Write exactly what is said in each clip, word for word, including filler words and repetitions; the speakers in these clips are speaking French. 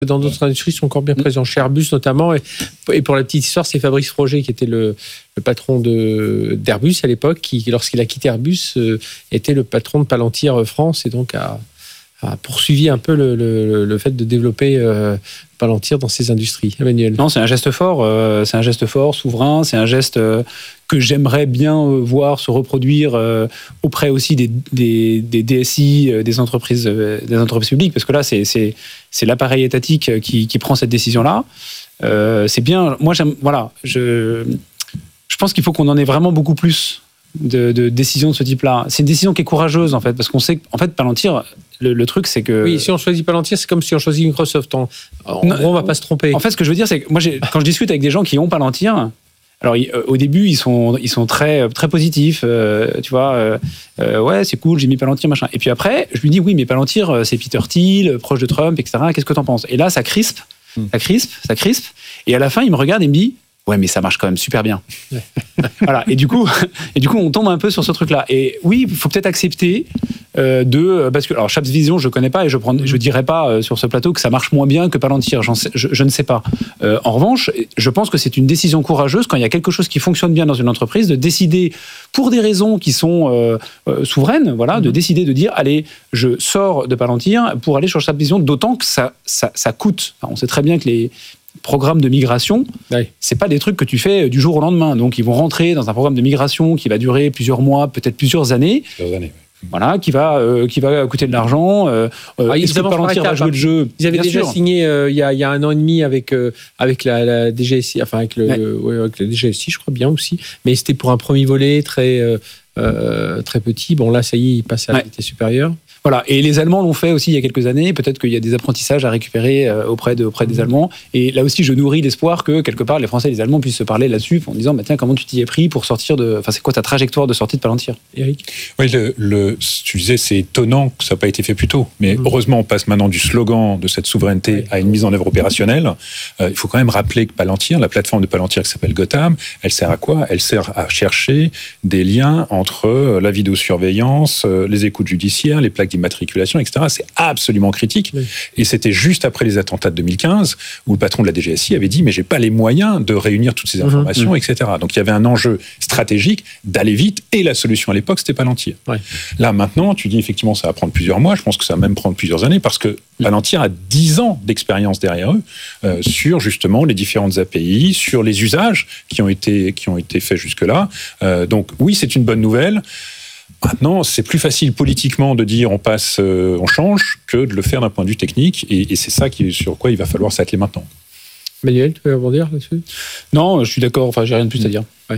dans d'autres industries, sont encore bien présents. Chez Airbus notamment. Et, et pour la petite histoire, c'est Fabrice Froger qui était le, le patron de, d'Airbus à l'époque, qui, lorsqu'il a quitté Airbus, euh, était le patron de Palantir France et donc a, a poursuivi un peu le, le, le fait de développer euh, Palantir dans ces industries. Emmanuel. Non, c'est un geste fort. Euh, c'est un geste fort, souverain. C'est un geste euh, que j'aimerais bien euh, voir se reproduire euh, auprès aussi des, des, des D S I, euh, des entreprises, euh, des entreprises publiques, parce que là, c'est, c'est, c'est l'appareil étatique qui, qui prend cette décision-là. Euh, c'est bien. Moi, j'aime. Voilà. Je, je pense qu'il faut qu'on en ait vraiment beaucoup plus de, de décisions de ce type-là. C'est une décision qui est courageuse, en fait, parce qu'on sait qu'en fait, Palantir. Le, le truc, c'est que... Oui, si on choisit Palantir, c'est comme si on choisit Microsoft. En, en non, gros, on ne va pas se tromper. En fait, ce que je veux dire, c'est que moi, j'ai, quand je discute avec des gens qui ont Palantir, alors ils, euh, au début, ils sont, ils sont très, très positifs. Euh, tu vois, euh, euh, ouais, c'est cool, j'ai mis Palantir, machin. Et puis après, je lui dis, oui, mais Palantir, c'est Peter Thiel, proche de Trump, et cetera. Qu'est-ce que t'en penses? Et là, ça crispe, hmm. ça crispe, ça crispe. Et à la fin, il me regarde et me dit, ouais, mais ça marche quand même super bien. Voilà. Et du coup, et du coup, on tombe un peu sur ce truc-là. Et oui, il faut peut-être accepter euh, de, parce que alors Chaps Vision, je connais pas et je prends, je dirais pas euh, sur ce plateau que ça marche moins bien que Palantir. J'en sais, je, je ne sais pas. Euh, en revanche, je pense que c'est une décision courageuse quand il y a quelque chose qui fonctionne bien dans une entreprise de décider, pour des raisons qui sont euh, euh, souveraines, voilà, mmh. de décider de dire, allez, je sors de Palantir pour aller sur Chaps Vision. D'autant que ça, ça, ça coûte. Enfin, on sait très bien que les programmes de migration, oui. c'est pas des trucs que tu fais du jour au lendemain. Donc, ils vont rentrer dans un programme de migration qui va durer plusieurs mois, peut-être plusieurs années. Plusieurs années, oui. Voilà, qui va, euh, qui va coûter de l'argent. Euh, ah, est-ce que Palantir va jouer le jeu? Ils avaient Bien déjà sûr. signé euh, il, y a, il y a un an et demi avec, euh, avec la, la D G S I, enfin avec le, ouais. Ouais, avec la D G S I, je crois bien aussi. Mais c'était pour un premier volet très, euh, euh, très petit. Bon, là, ça y est, il passe à la ouais. vitesse supérieure. Voilà, et les Allemands l'ont fait aussi il y a quelques années. Peut-être qu'il y a des apprentissages à récupérer auprès, de, auprès des Allemands. Et là aussi, je nourris l'espoir que, quelque part, les Français et les Allemands puissent se parler là-dessus en disant, bah, tiens, comment tu t'y es pris pour sortir de... Enfin, c'est quoi ta trajectoire de sortie de Palantir, Eric? Oui, le, le, tu disais, c'est étonnant que ça n'a pas été fait plus tôt. Mais mmh. heureusement, on passe maintenant du slogan de cette souveraineté oui. à une mise en œuvre opérationnelle. Euh, il faut quand même rappeler que Palantir, la plateforme de Palantir qui s'appelle Gotham, elle sert à quoi? Elle sert à chercher des liens entre la vidéosurveillance, les écoutes judiciaires, les plaques d'immatriculation, et cetera. C'est absolument critique. Oui. Et c'était juste après les attentats de deux mille quinze où le patron de la D G S I avait dit « mais j'ai pas les moyens de réunir toutes ces informations, mmh. et cetera » Donc il y avait un enjeu stratégique d'aller vite et la solution à l'époque, c'était Palantir. Ouais. Là, maintenant, tu dis effectivement ça va prendre plusieurs mois, je pense que ça va même prendre plusieurs années parce que Palantir a dix ans d'expérience derrière eux euh, sur justement les différentes A P I, sur les usages qui ont été, qui ont été faits jusque-là. Euh, donc oui, c'est une bonne nouvelle. Maintenant, c'est plus facile politiquement de dire on passe, euh, on change, que de le faire d'un point de vue technique, et, et c'est ça qui, sur quoi il va falloir s'atteler maintenant. Manuel, tu veux rebondir là-dessus? Non, je suis d'accord, enfin, j'ai rien de plus à dire. Ouais.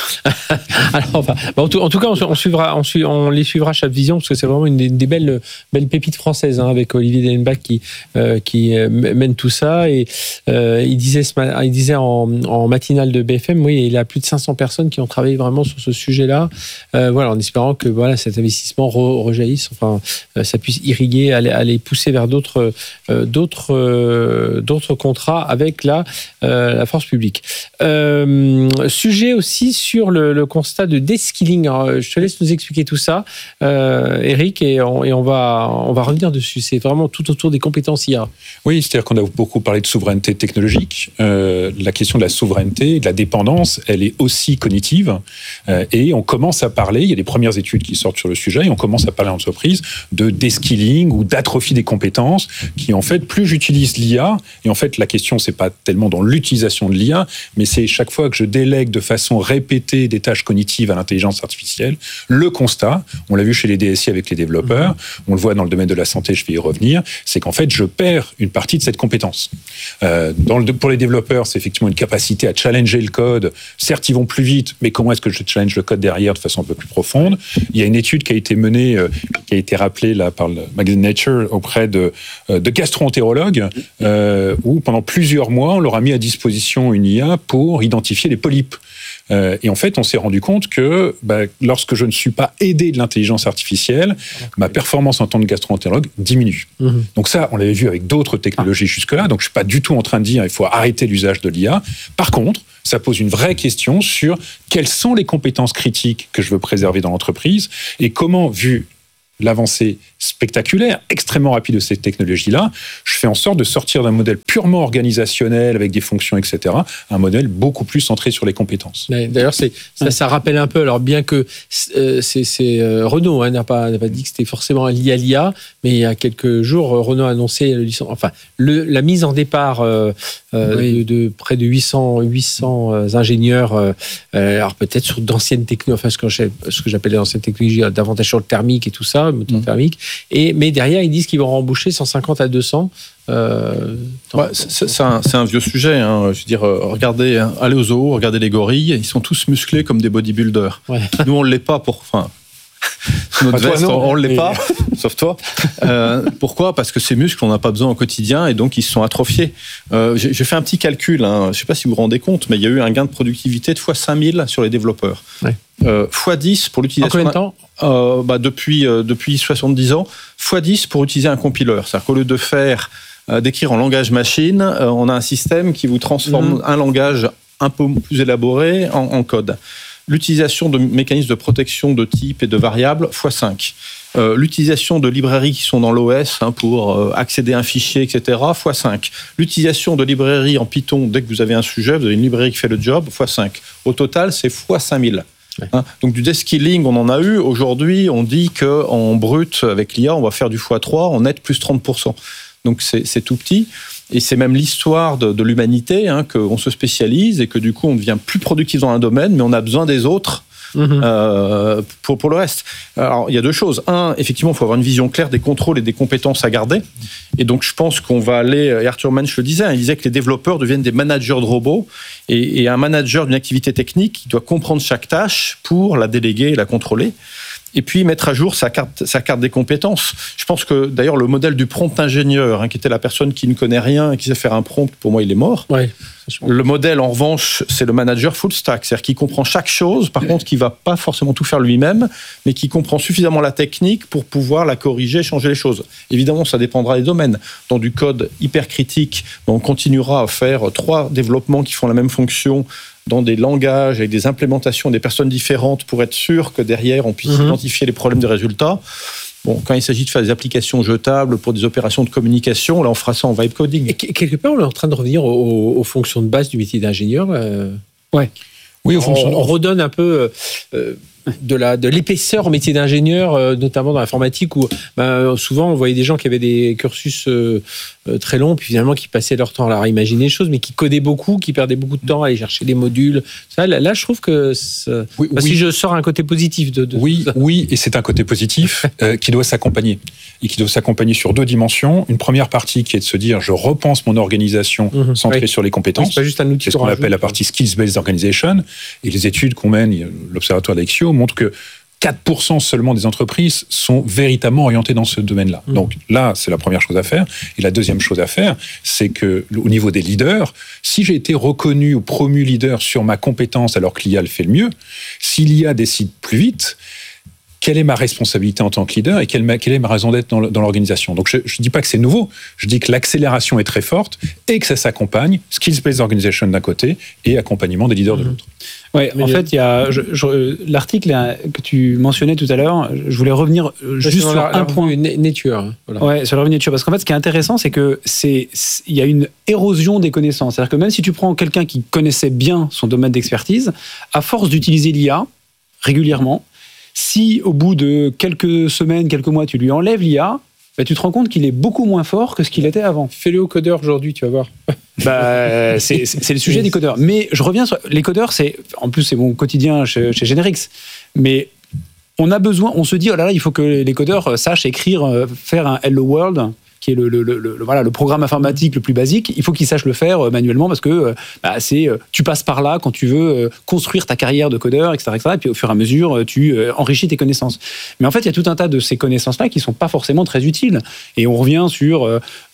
Alors, enfin, en, tout, en tout cas, on, on, suivra, on, suit, on les suivra Chaps Vision parce que c'est vraiment une des, des belles, belles pépites françaises hein, avec Olivier Dellenbach qui, euh, qui euh, mène tout ça. Et euh, il disait, ce, il disait en, en matinale de B F M, oui, il a plus de cinq cents personnes qui ont travaillé vraiment sur ce sujet-là. Euh, voilà, en espérant que voilà, cet investissement re, rejaillisse, enfin, euh, ça puisse irriguer, aller, aller pousser vers d'autres, euh, d'autres, euh, d'autres contrats avec la, euh, la force publique. Euh, sujet aussi aussi sur le, le constat de deskilling. Alors, je te laisse nous expliquer tout ça, euh, Eric, et, on, et on, va, on va revenir dessus. C'est vraiment tout autour des compétences I A. Oui, c'est-à-dire qu'on a beaucoup parlé de souveraineté technologique. Euh, la question de la souveraineté, de la dépendance, elle est aussi cognitive. Euh, et on commence à parler, il y a des premières études qui sortent sur le sujet, et on commence à parler en entreprise de deskilling ou d'atrophie des compétences, qui en fait, plus j'utilise l'I A, et en fait, la question, c'est pas tellement dans l'utilisation de l'I A, mais c'est chaque fois que je délègue de façon répéter des tâches cognitives à l'intelligence artificielle. Le constat, on l'a vu chez les D S I avec les développeurs, mmh. on le voit dans le domaine de la santé, je vais y revenir, c'est qu'en fait, je perds une partie de cette compétence. Euh, dans le, pour les développeurs, c'est effectivement une capacité à challenger le code. Certes, ils vont plus vite, mais comment est-ce que je challenge le code derrière de façon un peu plus profonde? Il y a une étude qui a été menée, euh, qui a été rappelée là, par le magazine Nature auprès de, euh, de gastro-entérologues, euh, où pendant plusieurs mois, on leur a mis à disposition une I A pour identifier les polypes. Euh, et en fait, on s'est rendu compte que bah, lorsque je ne suis pas aidé de l'intelligence artificielle, ma performance en tant que gastro-entérologue diminue. Mmh. Donc ça, on l'avait vu avec d'autres technologies jusque-là. Donc je ne suis pas du tout en train de dire qu'il faut arrêter l'usage de l'I A. Par contre, ça pose une vraie question sur quelles sont les compétences critiques que je veux préserver dans l'entreprise et comment, vu l'avancée spectaculaire, extrêmement rapide de cette technologie-là, je fais en sorte de sortir d'un modèle purement organisationnel avec des fonctions, et cetera, un modèle beaucoup plus centré sur les compétences. Mais d'ailleurs, c'est, ça, ça rappelle un peu, alors bien que euh, c'est, c'est euh, Renault hein, n'a, pas, n'a pas dit que c'était forcément lié à l'I A, mais il y a quelques jours, Renault a annoncé le licen... enfin, le, la mise en départ euh, euh, oui. de, de près de huit cents, huit cents ingénieurs, euh, alors peut-être sur d'anciennes technologies, enfin ce que, ce que j'appelle d'anciennes technologies, davantage sur le thermique et tout ça, moteur mmh. thermique, et, mais derrière, ils disent qu'ils vont rembaucher cent cinquante à deux cents. Euh, ouais, c'est, c'est, un, c'est un vieux sujet. Hein. Je veux dire, regardez, allez au zoo, regardez les gorilles, ils sont tous musclés comme des bodybuilders. Ouais. Nous, on ne l'est pas pour. Enfin, notre veste, toi, non, on ne l'est mais... pas, sauf toi. Euh, pourquoi ? Parce que ces muscles, on n'a pas besoin au quotidien et donc ils se sont atrophiés. Euh, j'ai, j'ai fait un petit calcul, hein. Je ne sais pas si vous vous rendez compte, mais il y a eu un gain de productivité de fois cinq mille sur les développeurs. Ouais. Euh, fois dix pour l'utilisation. En combien de temps ? euh, bah, depuis, euh, depuis soixante-dix ans, fois dix pour utiliser un compileur. C'est-à-dire qu'au lieu de faire, euh, d'écrire en langage machine, euh, on a un système qui vous transforme mmh. un langage un peu plus élaboré en, en code. L'utilisation de mécanismes de protection de type et de variables, fois cinq. Euh, l'utilisation de librairies qui sont dans l'O S hein, pour euh, accéder à un fichier, et cetera, fois cinq. L'utilisation de librairies en Python, dès que vous avez un sujet, vous avez une librairie qui fait le job, fois cinq. Au total, c'est fois cinq mille. Ouais. Hein, donc du deskilling, on en a eu. Aujourd'hui, on dit qu'en brut, avec l'I A, on va faire du fois trois, en net, plus trente pour cent. Donc c'est, c'est tout petit. Et c'est même l'histoire de, de l'humanité, hein, qu'on se spécialise et que du coup, on devient plus productif dans un domaine, mais on a besoin des autres mmh. euh, pour, pour le reste. Alors, il y a deux choses. Un, effectivement, il faut avoir une vision claire des contrôles et des compétences à garder. Et donc, je pense qu'on va aller... Et Arthur Mensch le disait, hein, il disait que les développeurs deviennent des managers de robots. Et, et un manager d'une activité technique, il doit comprendre chaque tâche pour la déléguer et la contrôler. Et puis mettre à jour sa carte, sa carte des compétences. Je pense que d'ailleurs le modèle du prompt ingénieur, hein, qui était la personne qui ne connaît rien et qui sait faire un prompt, pour moi il est mort. Ouais, le modèle en revanche, c'est le manager full stack, c'est-à-dire qui comprend chaque chose, par contre qui ne va pas forcément tout faire lui-même, mais qui comprend suffisamment la technique pour pouvoir la corriger, changer les choses. Évidemment, ça dépendra des domaines. Dans du code hyper critique, on continuera à faire trois développements qui font la même fonction dans des langages, avec des implémentations des personnes différentes pour être sûr que derrière, on puisse mmh. identifier les problèmes des résultats. Bon, quand il s'agit de faire des applications jetables pour des opérations de communication, là, on fera ça en vibe coding. Et quelque part, on est en train de revenir aux, aux fonctions de base du métier d'ingénieur. Euh... Ouais. Oui, aux fonctions. On, on redonne un peu... Euh, de, la, de l'épaisseur au métier d'ingénieur, euh, notamment dans l'informatique, où ben, souvent on voyait des gens qui avaient des cursus euh, euh, très longs, puis finalement qui passaient leur temps à leur imaginer les choses, mais qui codaient beaucoup, qui perdaient beaucoup de temps à aller chercher les modules. Ça, là, là, je trouve que oui, oui. si je sors un côté positif de, de oui, oui, et c'est un côté positif euh, qui doit s'accompagner et qui doit s'accompagner sur deux dimensions. Une première partie qui est de se dire je repense mon organisation mmh, centrée oui. sur les compétences. Oui, c'est pas juste un outil. C'est ce qu'on appelle la partie skills-based organization. Et les études qu'on mène, l'observatoire d'Axio montre que quatre pour cent seulement des entreprises sont véritablement orientées dans ce domaine-là. Mmh. Donc là, c'est la première chose à faire. Et la deuxième chose à faire, c'est que au niveau des leaders, si j'ai été reconnu ou promu leader sur ma compétence alors que l'I A le fait le mieux, si l'I A décide plus vite, quelle est ma responsabilité en tant que leader et quelle, quelle est ma raison d'être dans, dans l'organisation. Donc je ne dis pas que c'est nouveau, je dis que l'accélération est très forte et que ça s'accompagne, skills-based organization d'un côté et accompagnement des leaders mmh. de l'autre. Oui, en fait, il y a je, je, l'article que tu mentionnais tout à l'heure, je voulais revenir juste sur la, un la point. Nature. Voilà. Ouais, sur la revue Nature. Parce qu'en fait, ce qui est intéressant, c'est que c'est, il y a une érosion des connaissances. C'est-à-dire que même si tu prends quelqu'un qui connaissait bien son domaine d'expertise, à force d'utiliser l'I A régulièrement, si au bout de quelques semaines, quelques mois, tu lui enlèves l'I A, bah, tu te rends compte qu'il est beaucoup moins fort que ce qu'il était avant. Fais-le au codeur aujourd'hui, tu vas voir. Bah, c'est, c'est, c'est le sujet des codeurs. Mais je reviens sur les codeurs, c'est, en plus c'est mon quotidien chez, chez Generix. Mais on a besoin, on se dit, oh là là, il faut que les codeurs sachent écrire, faire un Hello World, qui est le, le, le, le, voilà, le programme informatique le plus basique. Il faut qu'ils sachent le faire manuellement parce que bah, c'est, tu passes par là quand tu veux construire ta carrière de codeur, et cetera, et cetera. Et puis au fur et à mesure, tu enrichis tes connaissances. Mais en fait, il y a tout un tas de ces connaissances-là qui ne sont pas forcément très utiles. Et on revient sur... Euh,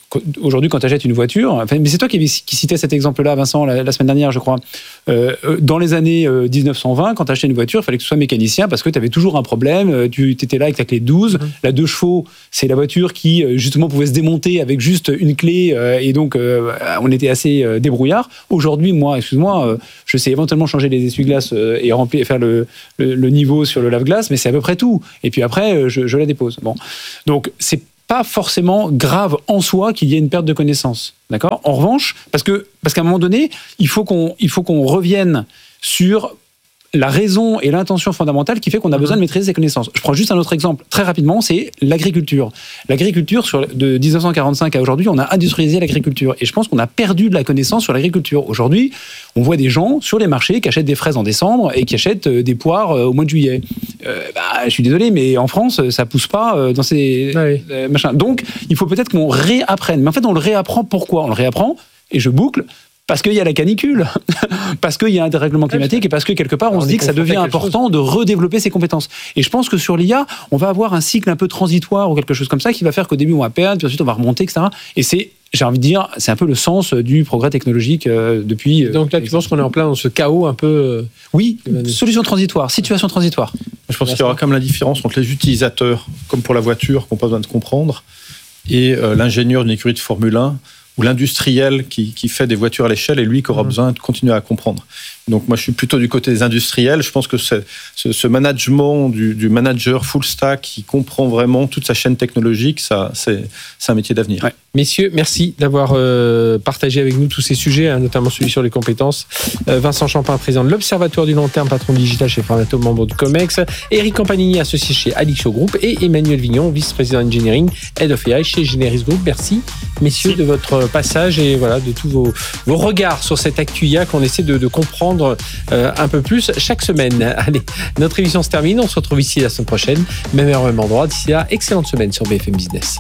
aujourd'hui, quand tu achètes une voiture, enfin, mais c'est toi qui, qui citais cet exemple-là, Vincent, la, la semaine dernière, je crois. Euh, dans les années euh, dix-neuf cent vingt, quand tu achetais une voiture, il fallait que tu sois mécanicien parce que tu avais toujours un problème. Tu étais là avec ta clé douze. Mmh. La deux chevaux, c'est la voiture qui, justement, pouvait se démonter avec juste une clé. Euh, et donc, euh, on était assez euh, débrouillard. Aujourd'hui, moi, excuse-moi, euh, je sais éventuellement changer les essuie-glaces euh, et remplir, faire le, le, le niveau sur le lave-glace, mais c'est à peu près tout. Et puis après, euh, je, je la dépose. Bon. Donc, c'est pas forcément grave en soi qu'il y ait une perte de connaissance, d'accord ? En revanche, parce que parce qu'à un moment donné, il faut qu'on il faut qu'on revienne sur la raison et l'intention fondamentale qui fait qu'on a besoin de maîtriser ces connaissances. Je prends juste un autre exemple, très rapidement, c'est l'agriculture. L'agriculture, sur, de dix-neuf cent quarante-cinq à aujourd'hui, on a industrialisé l'agriculture. Et je pense qu'on a perdu de la connaissance sur l'agriculture. Aujourd'hui, on voit des gens sur les marchés qui achètent des fraises en décembre et qui achètent des poires au mois de juillet. Euh, bah, je suis désolé, mais en France, ça pousse pas dans ces ah oui. euh, machins. Donc, il faut peut-être qu'on réapprenne. Mais en fait, on le réapprend pourquoi ? On le réapprend, et je boucle, parce qu'il y a la canicule, parce qu'il y a un dérèglement climatique et parce que quelque part on, on se dit que ça devient important chose. de redévelopper ses compétences. Et je pense que sur l'I A, on va avoir un cycle un peu transitoire ou quelque chose comme ça qui va faire qu'au début on va perdre, puis ensuite on va remonter, et cetera. Et c'est, j'ai envie de dire, c'est un peu le sens du progrès technologique euh, depuis... Euh, Donc là, tu penses qu'on est en plein dans ce chaos un peu... Euh, oui, solution transitoire, situation transitoire. Je pense qu'il y aura quand même la différence entre les utilisateurs, comme pour la voiture, qui n'ont pas besoin de comprendre, et euh, l'ingénieur d'une écurie de Formule un, ou l'industriel qui, qui fait des voitures à l'échelle et lui qui aura mmh. besoin de continuer à comprendre. Donc moi je suis plutôt du côté des industriels. Je pense que c'est, ce, ce management du, du manager full stack qui comprend vraiment toute sa chaîne technologique, ça, c'est, c'est un métier d'avenir. Ouais. Messieurs, merci d'avoir euh, partagé avec nous tous ces sujets, hein, notamment celui sur les compétences. Euh, Vincent Champin, président de l'Observatoire du long terme, patron digital chez Formato, membre du COMEX. Eric Campanini, associé chez Alixo Group. Et Emmanuel Vignon, vice-président engineering, head of A I chez Generis Group. Merci, messieurs, de votre passage et voilà, de tous vos, vos regards sur cette actu I A qu'on essaie de, de comprendre euh, un peu plus chaque semaine. Allez, notre émission se termine. On se retrouve ici la semaine prochaine. Même heure, même endroit. D'ici là, excellente semaine sur B F M Business.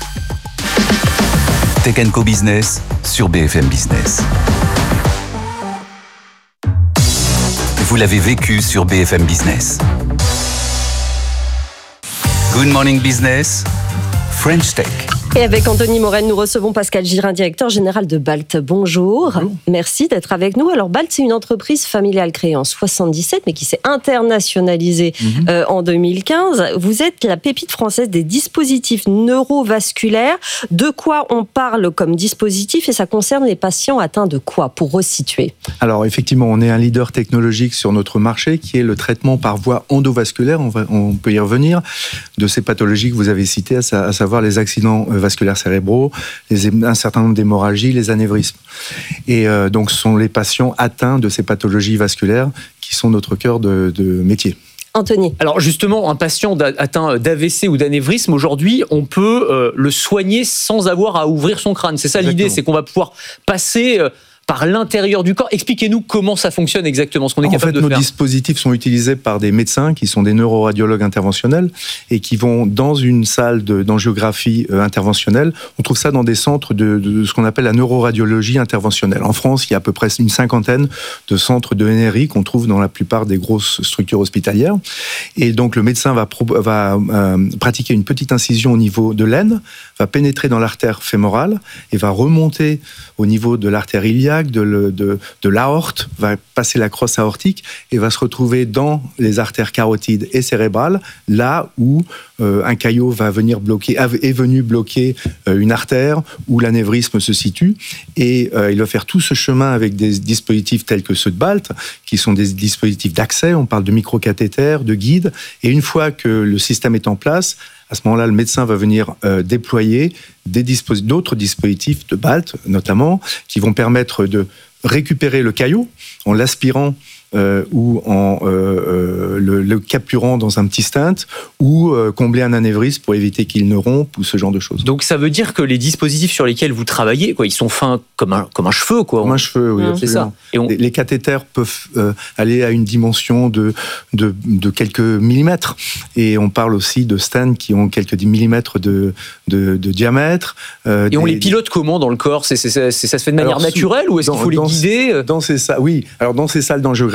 Tech and Co Business sur B F M Business. Vous l'avez vécu sur B F M Business. Good Morning Business, French Tech. Et avec Anthony Morel, nous recevons Pascal Girin, directeur général de Balt. Bonjour. Bonjour. Merci d'être avec nous. Alors, Balt, c'est une entreprise familiale créée en soixante-dix-sept, mais qui s'est internationalisée mm-hmm. euh, en deux mille quinze. Vous êtes la pépite française des dispositifs neurovasculaires. De quoi on parle comme dispositif et ça concerne les patients atteints de quoi, pour resituer ? Alors, effectivement, on est un leader technologique sur notre marché qui est le traitement par voie endovasculaire. On, va, on peut y revenir de ces pathologies que vous avez citées, à, sa, à savoir les accidents vasculaires cérébraux, les, un certain nombre d'hémorragies, les anévrismes. Et euh, donc, ce sont les patients atteints de ces pathologies vasculaires qui sont notre cœur de, de métier. Anthony. Alors justement, un patient atteint d'A V C ou d'anévrisme, aujourd'hui, on peut euh, le soigner sans avoir à ouvrir son crâne. C'est ça Exactement. L'idée, c'est qu'on va pouvoir passer... Euh, par l'intérieur du corps. Expliquez-nous comment ça fonctionne exactement, ce qu'on est en capable fait, de faire. Nos dispositifs sont utilisés par des médecins qui sont des neuroradiologues interventionnels et qui vont dans une salle de, d'angiographie euh, interventionnelle. On trouve ça dans des centres de, de, de ce qu'on appelle la neuroradiologie interventionnelle. En France, il y a à peu près une cinquantaine de centres de N R I qu'on trouve dans la plupart des grosses structures hospitalières. Et donc, le médecin va, pro, va euh, pratiquer une petite incision au niveau de l'aine, va pénétrer dans l'artère fémorale et va remonter au niveau de l'artère iliaque, de, le, de, de l'aorte, va passer la crosse aortique et va se retrouver dans les artères carotides et cérébrales, là où euh, un caillot va venir bloquer, est venu bloquer euh, une artère où l'anévrisme se situe. Et euh, il va faire tout ce chemin avec des dispositifs tels que ceux de Balt, qui sont des dispositifs d'accès. On parle de microcathéters, de guides. Et une fois que le système est en place, à ce moment-là, le médecin va venir euh, déployer des disposi- d'autres dispositifs de Balt, notamment, qui vont permettre de récupérer le caillot en l'aspirant euh, ou en euh, euh, le, le capturant dans un petit stent ou euh, combler un anévrisme pour éviter qu'il ne rompe ou ce genre de choses. Donc ça veut dire que les dispositifs sur lesquels vous travaillez, quoi, ils sont fins comme un, comme un cheveu, quoi. Comme un cheveu, oui, mmh. absolument. C'est ça. Et on... Les cathéters peuvent euh, aller à une dimension de, de, de quelques millimètres. Et on parle aussi de stents qui ont quelques millimètres de, de, de diamètre. Euh, et des... on les pilote comment dans le corps ? c'est, c'est, c'est, Ça se fait de manière Alors, naturelle ou est-ce dans, qu'il faut les guider ? Dans ces salles, oui. Alors dans ces salles d'angiographie,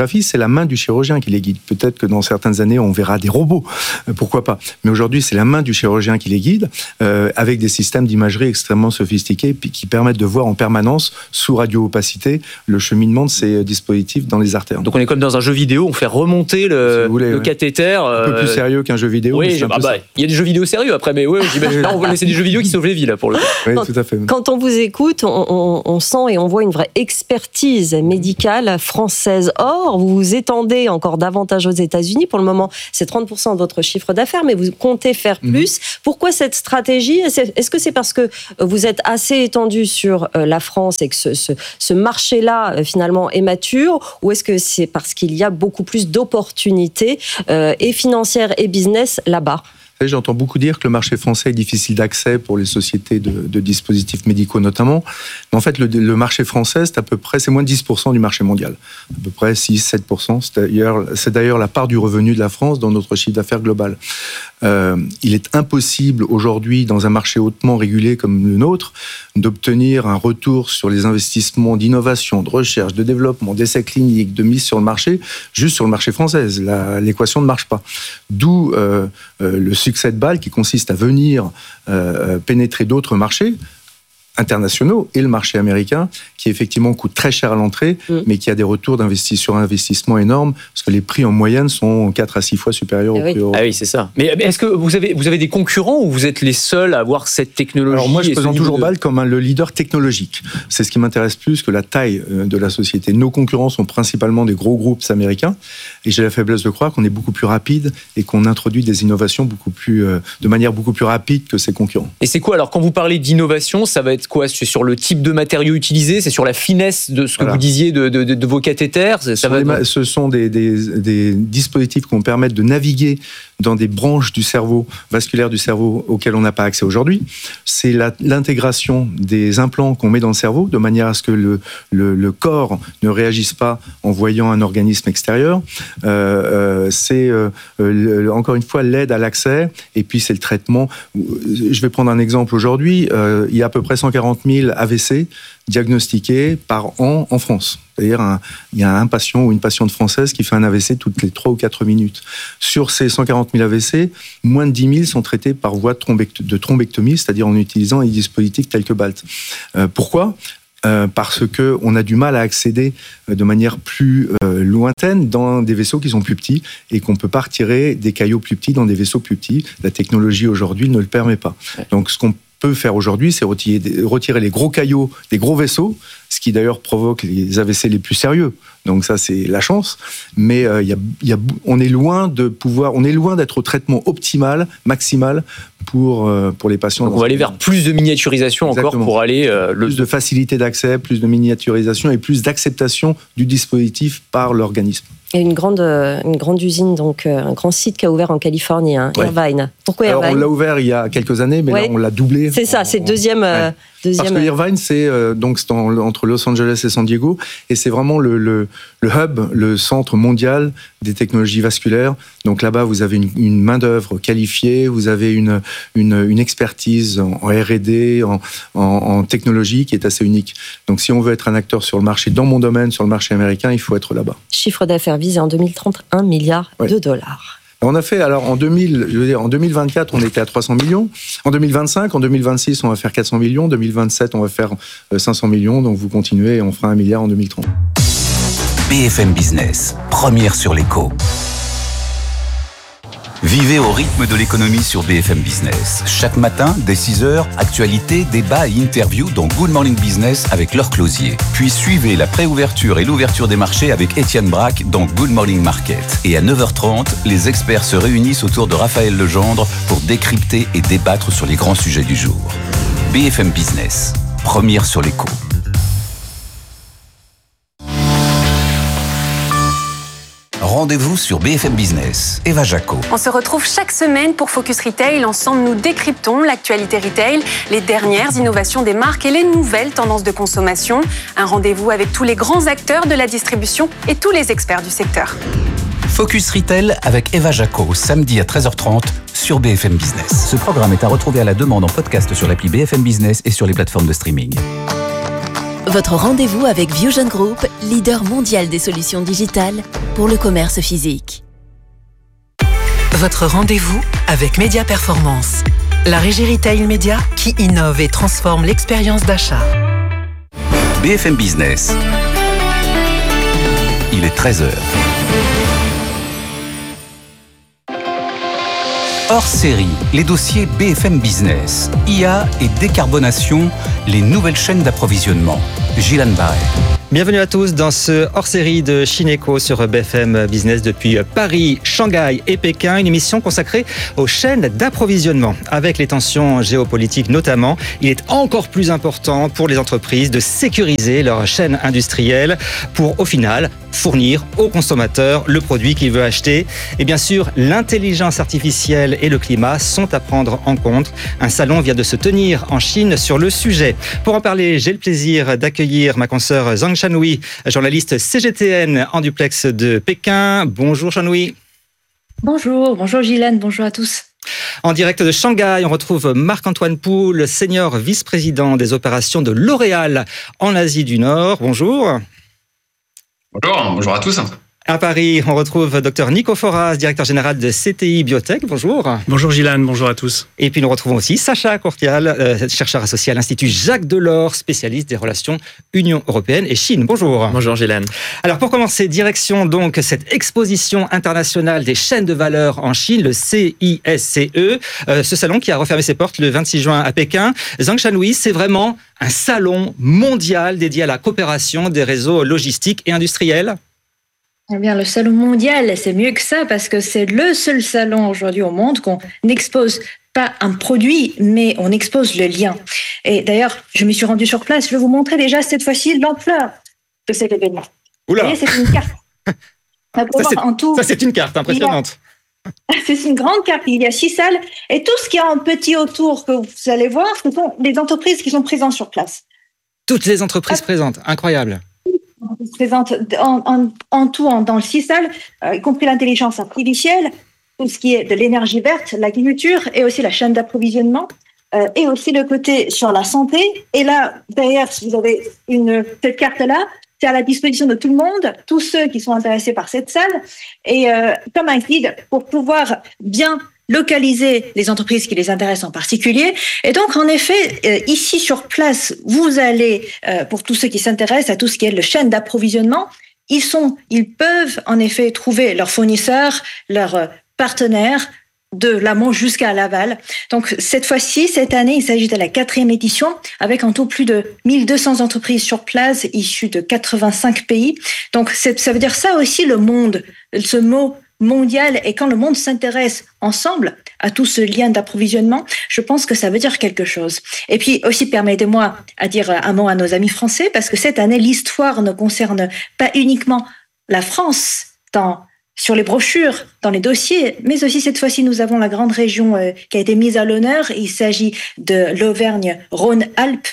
radiographie, c'est la main du chirurgien qui les guide. Peut-être que dans certaines années, on verra des robots, euh, pourquoi pas. Mais aujourd'hui, c'est la main du chirurgien qui les guide, euh, avec des systèmes d'imagerie extrêmement sophistiqués puis qui permettent de voir en permanence, sous radio-opacité, le cheminement de ces dispositifs dans les artères. Donc on est comme dans un jeu vidéo, on fait remonter le, si voulez, le ouais. cathéter. Un peu plus sérieux qu'un jeu vidéo. Oui, bah, bah, il y a des jeux vidéo sérieux après, mais oui, j'imagine. Là, on va laisser des jeux vidéo qui sauvent les vies, là, pour le coup. Oui, quand, tout à fait. Quand on vous écoute, on, on, on sent et on voit une vraie expertise médicale française. Or, vous vous étendez encore davantage aux États-Unis. Pour le moment, c'est trente pour cent de votre chiffre d'affaires, mais vous comptez faire plus. Mmh. Pourquoi cette stratégie ? Est-ce que c'est parce que vous êtes assez étendu sur la France et que ce, ce, ce marché-là, finalement, est mature ? Ou est-ce que c'est parce qu'il y a beaucoup plus d'opportunités euh, et financières et business là-bas ? J'entends beaucoup dire que le marché français est difficile d'accès pour les sociétés de, de dispositifs médicaux notamment. Mais en fait, le, le marché français, c'est à peu près, c'est moins de dix pour cent du marché mondial. À peu près six à sept pour cent. C'est d'ailleurs, c'est d'ailleurs la part du revenu de la France dans notre chiffre d'affaires global. Euh, il est impossible aujourd'hui, dans un marché hautement régulé comme le nôtre, d'obtenir un retour sur les investissements d'innovation, de recherche, de développement, d'essais cliniques, de mise sur le marché, juste sur le marché français. La, l'équation ne marche pas. D'où euh, euh, le succès de Bâle qui consiste à venir euh, pénétrer d'autres marchés internationaux et le marché américain qui effectivement coûte très cher à l'entrée mmh. mais qui a des retours d'investissement sur investissement énormes parce que les prix en moyenne sont quatre à six fois supérieurs ah aux oui. prix européens. Ah oui, c'est ça. Mais est-ce que vous avez, vous avez des concurrents ou vous êtes les seuls à avoir cette technologie ? Alors moi je présente toujours de... Bâle comme un, le leader technologique. C'est ce qui m'intéresse plus que la taille de la société. Nos concurrents sont principalement des gros groupes américains et j'ai la faiblesse de croire qu'on est beaucoup plus rapide et qu'on introduit des innovations beaucoup plus, euh, de manière beaucoup plus rapide que ses concurrents. Et c'est quoi alors quand vous parlez d'innovation, ça va être quoi ? C'est sur le type de matériaux utilisés, c'est sur la finesse de ce que voilà. vous disiez de, de, de, de vos cathéters. Ça va être... Ce sont des, des, des dispositifs qui vont permettre de naviguer dans des branches du cerveau, vasculaires du cerveau, auxquelles on n'a pas accès aujourd'hui. C'est la, l'intégration des implants qu'on met dans le cerveau, de manière à ce que le, le, le corps ne réagisse pas en voyant un organisme extérieur. Euh, euh, c'est, euh, le, encore une fois, l'aide à l'accès, et puis c'est le traitement. Je vais prendre un exemple aujourd'hui. Euh, il y a à peu près cent quarante mille A V C diagnostiqués par an en France. C'est-à-dire, un, il y a un patient ou une patiente française qui fait un A V C toutes les trois ou quatre minutes. Sur ces cent quarante mille A V C, moins de dix mille sont traités par voie de, thrombect- de thrombectomie, c'est-à-dire en utilisant des dispositifs tels que Balt. Euh, pourquoi ? Euh, parce qu'on a du mal à accéder de manière plus euh, lointaine dans des vaisseaux qui sont plus petits et qu'on ne peut pas retirer des caillots plus petits dans des vaisseaux plus petits. La technologie aujourd'hui ne le permet pas. Donc ce qu'on peut faire aujourd'hui, c'est retirer, retirer les gros caillots des gros vaisseaux, ce qui d'ailleurs provoque les A V C les plus sérieux. Donc ça, c'est la chance. Mais euh, y a, y a, on est loin de pouvoir, on est loin d'être au traitement optimal, maximal pour euh, pour les patients. Donc on va aller vers plus de miniaturisation. Exactement. Encore pour aller euh, le... plus de facilité d'accès, plus de miniaturisation et plus d'acceptation du dispositif par l'organisme. Il y a une grande, une grande usine, donc un grand site qui a ouvert en Californie, hein, ouais. Irvine. Pourquoi Irvine ? Alors on l'a ouvert il y a quelques années, mais ouais. là on l'a doublé. C'est ça, c'est le deuxième. Ouais. Deuxième... Parce que Irvine, c'est euh, donc c'est en, entre Los Angeles et San Diego, et c'est vraiment le, le, le hub, le centre mondial des technologies vasculaires. Donc là-bas, vous avez une, une main d'œuvre qualifiée, vous avez une, une, une expertise en R et D, en, en, en technologie qui est assez unique. Donc si on veut être un acteur sur le marché, dans mon domaine, sur le marché américain, il faut être là-bas. Chiffre d'affaires visé en deux mille trente, un milliard ouais. de dollars. On a fait, alors en deux mille, je veux dire, en deux mille vingt-quatre, on était à trois cents millions. En deux mille vingt-cinq, en deux mille vingt-six, on va faire quatre cents millions. En deux mille vingt-sept, on va faire cinq cents millions. Donc vous continuez et on fera un milliard en deux mille trente. B F M Business, première sur l'écho. Vivez au rythme de l'économie sur B F M Business. Chaque matin, dès six heures, actualité, débat et interview dans Good Morning Business avec Laure Closier. Puis suivez la préouverture et l'ouverture des marchés avec Étienne Braque dans Good Morning Market. Et à neuf heures trente, les experts se réunissent autour de Raphaël Legendre pour décrypter et débattre sur les grands sujets du jour. B F M Business, première sur l'écho. Rendez-vous sur B F M Business. Eva Jaco. On se retrouve chaque semaine pour Focus Retail. Ensemble, nous décryptons l'actualité retail, les dernières innovations des marques et les nouvelles tendances de consommation. Un rendez-vous avec tous les grands acteurs de la distribution et tous les experts du secteur. Focus Retail avec Eva Jaco, samedi à treize heures trente sur B F M Business. Ce programme est à retrouver à la demande en podcast sur l'appli B F M Business et sur les plateformes de streaming. Votre rendez-vous avec Vusion Group, leader mondial des solutions digitales pour le commerce physique. Votre rendez-vous avec Média Performance, la régie retail média qui innove et transforme l'expérience d'achat. B F M Business. Il est treize heures. Hors série, les dossiers B F M Business, I A et décarbonation, les nouvelles chaînes d'approvisionnement. Gilles Barret. Bienvenue à tous dans ce hors-série de Chineco sur B F M Business depuis Paris, Shanghai et Pékin, une émission consacrée aux chaînes d'approvisionnement. Avec les tensions géopolitiques notamment, il est encore plus important pour les entreprises de sécuriser leur chaîne industrielle pour, au final, fournir aux consommateurs le produit qu'il veut acheter. Et bien sûr, l'intelligence artificielle et le climat sont à prendre en compte. Un salon vient de se tenir en Chine sur le sujet. Pour en parler, j'ai le plaisir d'accueillir ma consoeur Zhang Shanhui, journaliste C G T N en duplex de Pékin. Bonjour Shanhui. Bonjour, bonjour Gilles, bonjour à tous. En direct de Shanghai, on retrouve Marc-Antoine Poul, senior vice-président des opérations de L'Oréal en Asie du Nord. Bonjour. Bonjour, bonjour à tous. À Paris, on retrouve Dr Nico Foras, directeur général de C T I Biotech. Bonjour. Bonjour Gilles, bonjour à tous. Et puis nous retrouvons aussi Sacha Courtial, euh, chercheur associé à l'Institut Jacques Delors, spécialiste des relations Union européenne et Chine. Bonjour. Bonjour Gilles. Alors pour commencer, direction donc cette exposition internationale des chaînes de valeur en Chine, le C I S C E, euh, ce salon qui a refermé ses portes le vingt-six juin à Pékin. Zhang Shanhui, c'est vraiment un salon mondial dédié à la coopération des réseaux logistiques et industriels. Eh bien, le salon mondial, c'est mieux que ça parce que c'est le seul salon aujourd'hui au monde qu'on n'expose pas un produit, mais on expose le lien. Et d'ailleurs, je me suis rendue sur place. Je vais vous montrer déjà cette fois-ci l'ampleur de cet événement. Oula. Vous voyez, c'est une carte. Ça, c'est, en tout, ça, c'est une carte impressionnante. A, c'est une grande carte. Il y a six salles. Et tout ce qui est en petit autour que vous allez voir, ce sont les entreprises qui sont présentes sur place. Toutes les entreprises ah. présentes. Incroyable. Présente en, en, en tout en, dans le six salles, euh, y compris l'intelligence artificielle, tout ce qui est de l'énergie verte, l'agriculture et aussi la chaîne d'approvisionnement euh, et aussi le côté sur la santé. Et là, derrière, si vous avez une, cette carte-là, c'est à la disposition de tout le monde, tous ceux qui sont intéressés par cette salle. Et euh, comme un guide pour pouvoir bien localiser les entreprises qui les intéressent en particulier. Et donc, en effet, euh, ici sur place, vous allez, euh, pour tous ceux qui s'intéressent à tout ce qui est le chaîne d'approvisionnement, ils sont, ils peuvent en effet trouver leurs fournisseurs, leurs euh, partenaires, de l'amont jusqu'à l'aval. Donc, cette fois-ci, cette année, il s'agit de la quatrième édition, avec en tout plus de mille deux cents entreprises sur place, issues de quatre-vingt-cinq pays. Donc, c'est, ça veut dire ça aussi, le monde, ce mot mondial, et quand le monde s'intéresse ensemble à tout ce lien d'approvisionnement, je pense que ça veut dire quelque chose. Et puis aussi, permettez-moi à dire un mot à nos amis français, parce que cette année, l'histoire ne concerne pas uniquement la France dans, sur les brochures, dans les dossiers, mais aussi cette fois-ci, nous avons la grande région euh, qui a été mise à l'honneur. Il s'agit de l'Auvergne-Rhône-Alpes.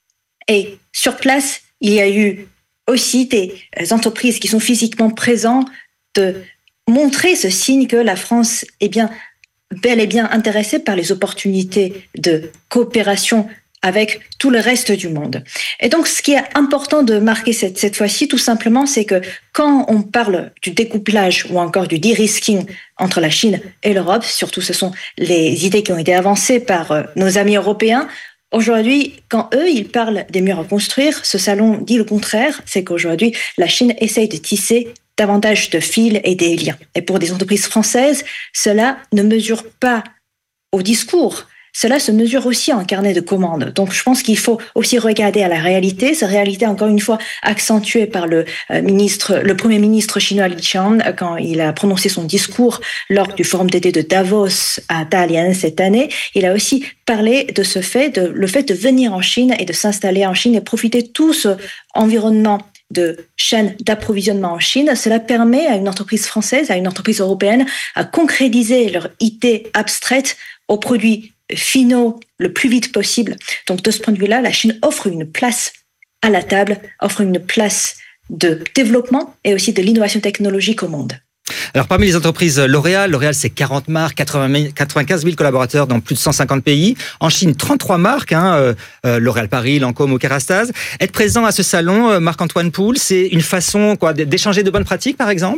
Et sur place, il y a eu aussi des entreprises qui sont physiquement présentes de montrer ce signe que la France est bien, bel et bien intéressée par les opportunités de coopération avec tout le reste du monde. Et donc, ce qui est important de marquer cette, cette fois-ci, tout simplement, c'est que quand on parle du découplage ou encore du de-risking entre la Chine et l'Europe, surtout ce sont les idées qui ont été avancées par euh, nos amis européens, aujourd'hui, quand eux, ils parlent des murs à construire, ce salon dit le contraire, c'est qu'aujourd'hui, la Chine essaye de tisser davantage de fils et des liens. Et pour des entreprises françaises, cela ne mesure pas au discours, cela se mesure aussi en carnet de commandes. Donc je pense qu'il faut aussi regarder à la réalité, cette réalité encore une fois accentuée par le ministre, le premier ministre chinois Li Qiang quand il a prononcé son discours lors du forum d'été de Davos à Dalian cette année. Il a aussi parlé de ce fait, de le fait de venir en Chine et de s'installer en Chine et profiter de tout ce environnement de chaînes d'approvisionnement en Chine. Cela permet à une entreprise française, à une entreprise européenne, à concrétiser leur idée abstraite aux produits finaux le plus vite possible. Donc de ce point de vue-là, la Chine offre une place à la table, offre une place de développement et aussi de l'innovation technologique au monde. Alors, parmi les entreprises L'Oréal, L'Oréal, c'est quarante marques, quatre-vingt-quinze mille collaborateurs dans plus de cent cinquante pays. En Chine, trente-trois marques, hein, euh, L'Oréal Paris, Lancôme ou Kérastase. Être présent à ce salon, euh, Marc-Antoine Poul, c'est une façon quoi, d'échanger de bonnes pratiques, par exemple ?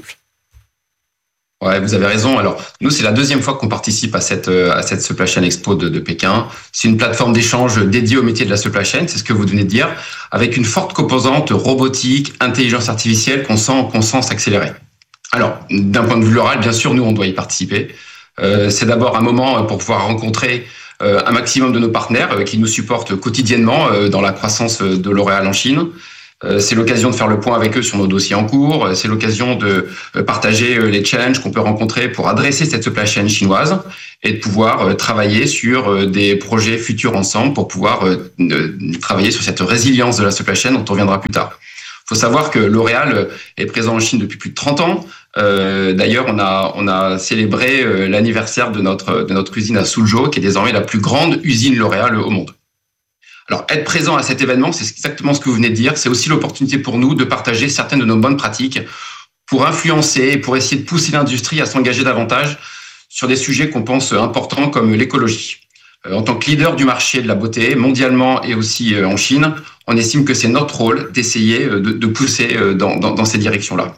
Ouais, vous avez raison. Alors, nous, c'est la deuxième fois qu'on participe à cette, à cette Supply Chain Expo de, de Pékin. C'est une plateforme d'échange dédiée au métier de la supply chain, c'est ce que vous venez de dire, avec une forte composante robotique, intelligence artificielle qu'on sent, qu'on sent s'accélérer. Alors, d'un point de vue L'Oréal, bien sûr, nous, on doit y participer. Euh, c'est d'abord un moment pour pouvoir rencontrer euh, un maximum de nos partenaires euh, qui nous supportent quotidiennement euh, dans la croissance de L'Oréal en Chine. C'est l'occasion de faire le point avec eux sur nos dossiers en cours. C'est l'occasion de partager les challenges qu'on peut rencontrer pour adresser cette supply chain chinoise et de pouvoir travailler sur des projets futurs ensemble pour pouvoir travailler sur cette résilience de la supply chain dont on reviendra plus tard. Il faut savoir que L'Oréal est présent en Chine depuis plus de trente ans. Euh, d'ailleurs, on a, on a célébré l'anniversaire de notre, de notre usine à Suzhou, qui est désormais la plus grande usine L'Oréal au monde. Alors, être présent à cet événement, c'est exactement ce que vous venez de dire. C'est aussi l'opportunité pour nous de partager certaines de nos bonnes pratiques pour influencer et pour essayer de pousser l'industrie à s'engager davantage sur des sujets qu'on pense importants comme l'écologie. En tant que leader du marché de la beauté, mondialement et aussi en Chine, on estime que c'est notre rôle d'essayer de, de pousser dans, dans, dans ces directions-là.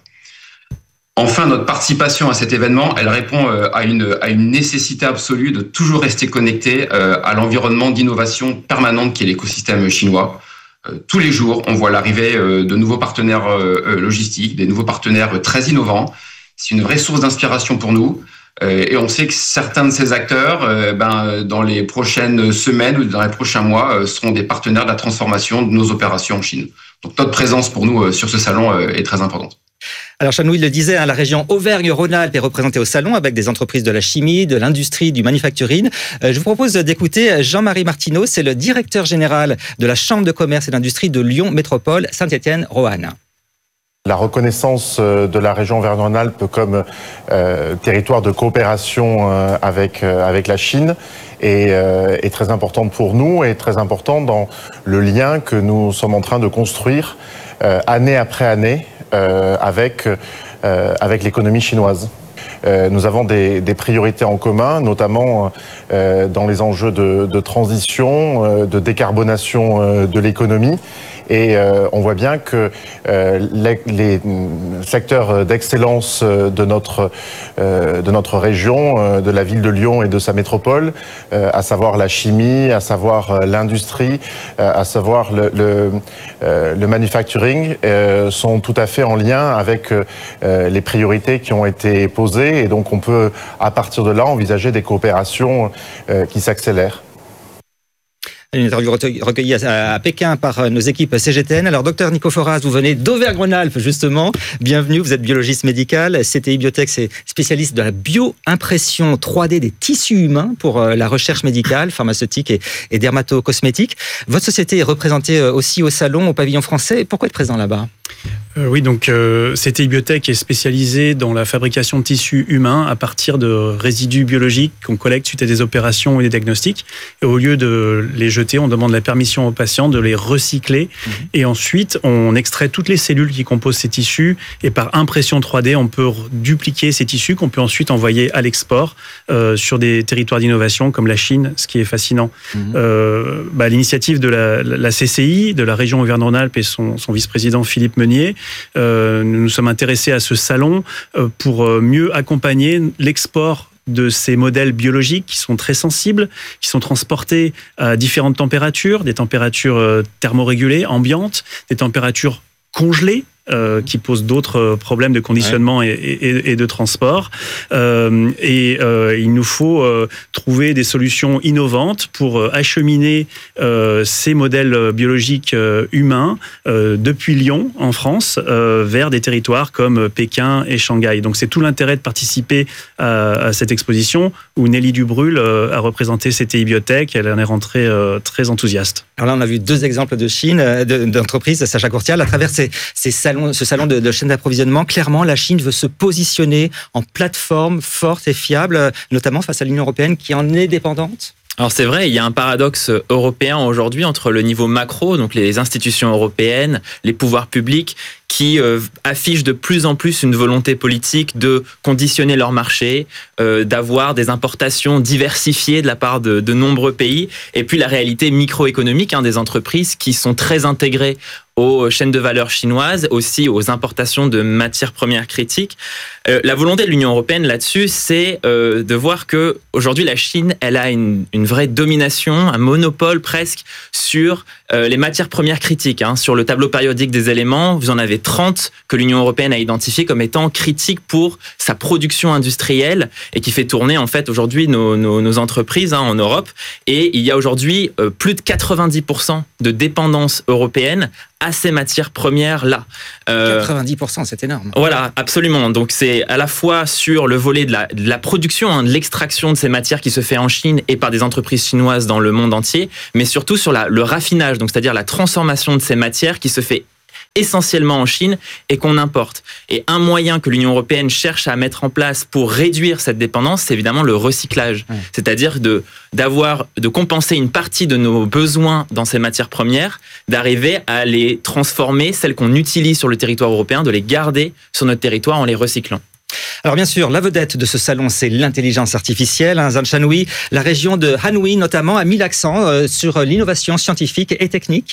Enfin, notre participation à cet événement, elle répond à une, à une nécessité absolue de toujours rester connecté à l'environnement d'innovation permanente qui est l'écosystème chinois. Tous les jours, on voit l'arrivée de nouveaux partenaires logistiques, des nouveaux partenaires très innovants. C'est une vraie source d'inspiration pour nous. Et on sait que certains de ces acteurs, ben, dans les prochaines semaines ou dans les prochains mois, seront des partenaires de la transformation de nos opérations en Chine. Donc notre présence pour nous sur ce salon est très importante. Alors, Chanouille le disait, hein, la région Auvergne-Rhône-Alpes est représentée au salon avec des entreprises de la chimie, de l'industrie, du manufacturing. Euh, je vous propose d'écouter Jean-Marie Martineau, c'est le directeur général de la Chambre de commerce et d'industrie de Lyon Métropole Saint-Étienne-Roanne. La reconnaissance de la région Auvergne-Rhône-Alpes comme euh, territoire de coopération euh, avec, euh, avec la Chine est, euh, est très importante pour nous et très importante dans le lien que nous sommes en train de construire euh, année après année euh, avec, euh, avec l'économie chinoise. Euh, nous avons des, des priorités en commun, notamment euh, dans les enjeux de, de transition, euh, de décarbonation euh, de l'économie. Et euh, on voit bien que euh, les, les secteurs d'excellence de notre, euh, de notre région, euh, de la ville de Lyon et de sa métropole, euh, à savoir la chimie, à savoir euh, l'industrie, euh, à savoir le, le, euh, le manufacturing, euh, sont tout à fait en lien avec euh, les priorités qui ont été posées. Et donc on peut, à partir de là, envisager des coopérations euh, qui s'accélèrent. Une interview recueillie à Pékin par nos équipes C G T N. Alors, docteur Nico Foras, vous venez d'Auvergne-Rhône-Alpes, justement. Bienvenue, vous êtes biologiste médical. C T I Biotech, c'est spécialiste de la bio-impression trois D des tissus humains pour la recherche médicale, pharmaceutique et, et dermato-cosmétique. Votre société est représentée aussi au salon, au pavillon français. Pourquoi être présent là-bas ? Euh, oui, donc euh, C T I Biotech est spécialisée dans la fabrication de tissus humains à partir de résidus biologiques qu'on collecte suite à des opérations ou des diagnostics. Et au lieu de les jeter, on demande la permission aux patients de les recycler. Mmh. Et ensuite, on extrait toutes les cellules qui composent ces tissus. Et par impression trois D, on peut dupliquer ces tissus qu'on peut ensuite envoyer à l'export euh, sur des territoires d'innovation comme la Chine, ce qui est fascinant. Mmh. Euh, bah, l'initiative de la, la C C I, de la région Auvergne-Rhône-Alpes et son, son vice-président Philippe Meunier, Euh, nous nous sommes intéressés à ce salon euh, pour mieux accompagner l'export de ces modèles biologiques qui sont très sensibles, qui sont transportés à différentes températures, des températures thermorégulées, ambiantes, des températures congelées, Euh, qui posent d'autres problèmes de conditionnement ouais. et, et, et de transport. Euh, et euh, il nous faut euh, trouver des solutions innovantes pour euh, acheminer euh, ces modèles biologiques euh, humains euh, depuis Lyon, en France, euh, vers des territoires comme Pékin et Shanghai. Donc c'est tout l'intérêt de participer à, à cette exposition où Nelly Dubrul euh, a représenté C T I Biotech. Elle en est rentrée euh, très enthousiaste. Alors là, on a vu deux exemples de Chine, d'entreprises, Sacha Courtial, à travers ces, ces salons, ce salon de, de chaîne d'approvisionnement. Clairement, la Chine veut se positionner en plateforme forte et fiable, notamment face à l'Union européenne qui en est dépendante. Alors c'est vrai, il y a un paradoxe européen aujourd'hui entre le niveau macro, donc les institutions européennes, les pouvoirs publics, qui euh, affichent de plus en plus une volonté politique de conditionner leur marché, euh, d'avoir des importations diversifiées de la part de, de nombreux pays, et puis la réalité microéconomique hein, des entreprises qui sont très intégrées aux chaînes de valeur chinoises, aussi aux importations de matières premières critiques. Euh, la volonté de l'Union européenne là-dessus, c'est euh, de voir que aujourd'hui la Chine, elle a une, une vraie domination, un monopole presque sur euh, les matières premières critiques. Hein. Sur le tableau périodique des éléments, vous en avez trente que l'Union européenne a identifié comme étant critiques pour sa production industrielle et qui fait tourner en fait aujourd'hui nos, nos, nos entreprises hein, en Europe. Et il y a aujourd'hui euh, plus de quatre-vingt-dix pour cent de dépendance européenne à ces matières premières-là. Euh, quatre-vingt-dix pour cent, c'est énorme. Voilà, absolument. Donc c'est à la fois sur le volet de la, de la production, hein, de l'extraction de ces matières qui se fait en Chine et par des entreprises chinoises dans le monde entier, mais surtout sur la, le raffinage, donc c'est-à-dire la transformation de ces matières qui se fait essentiellement en Chine et qu'on importe. Et un moyen que l'Union européenne cherche à mettre en place pour réduire cette dépendance, c'est évidemment le recyclage. Mmh. C'est-à-dire de, d'avoir, de compenser une partie de nos besoins dans ces matières premières, d'arriver à les transformer, celles qu'on utilise sur le territoire européen, de les garder sur notre territoire en les recyclant. Alors bien sûr, la vedette de ce salon, c'est l'intelligence artificielle. Hein, Zhan Shanhui, la région de Anhui notamment, a mis l'accent euh, sur l'innovation scientifique et technique.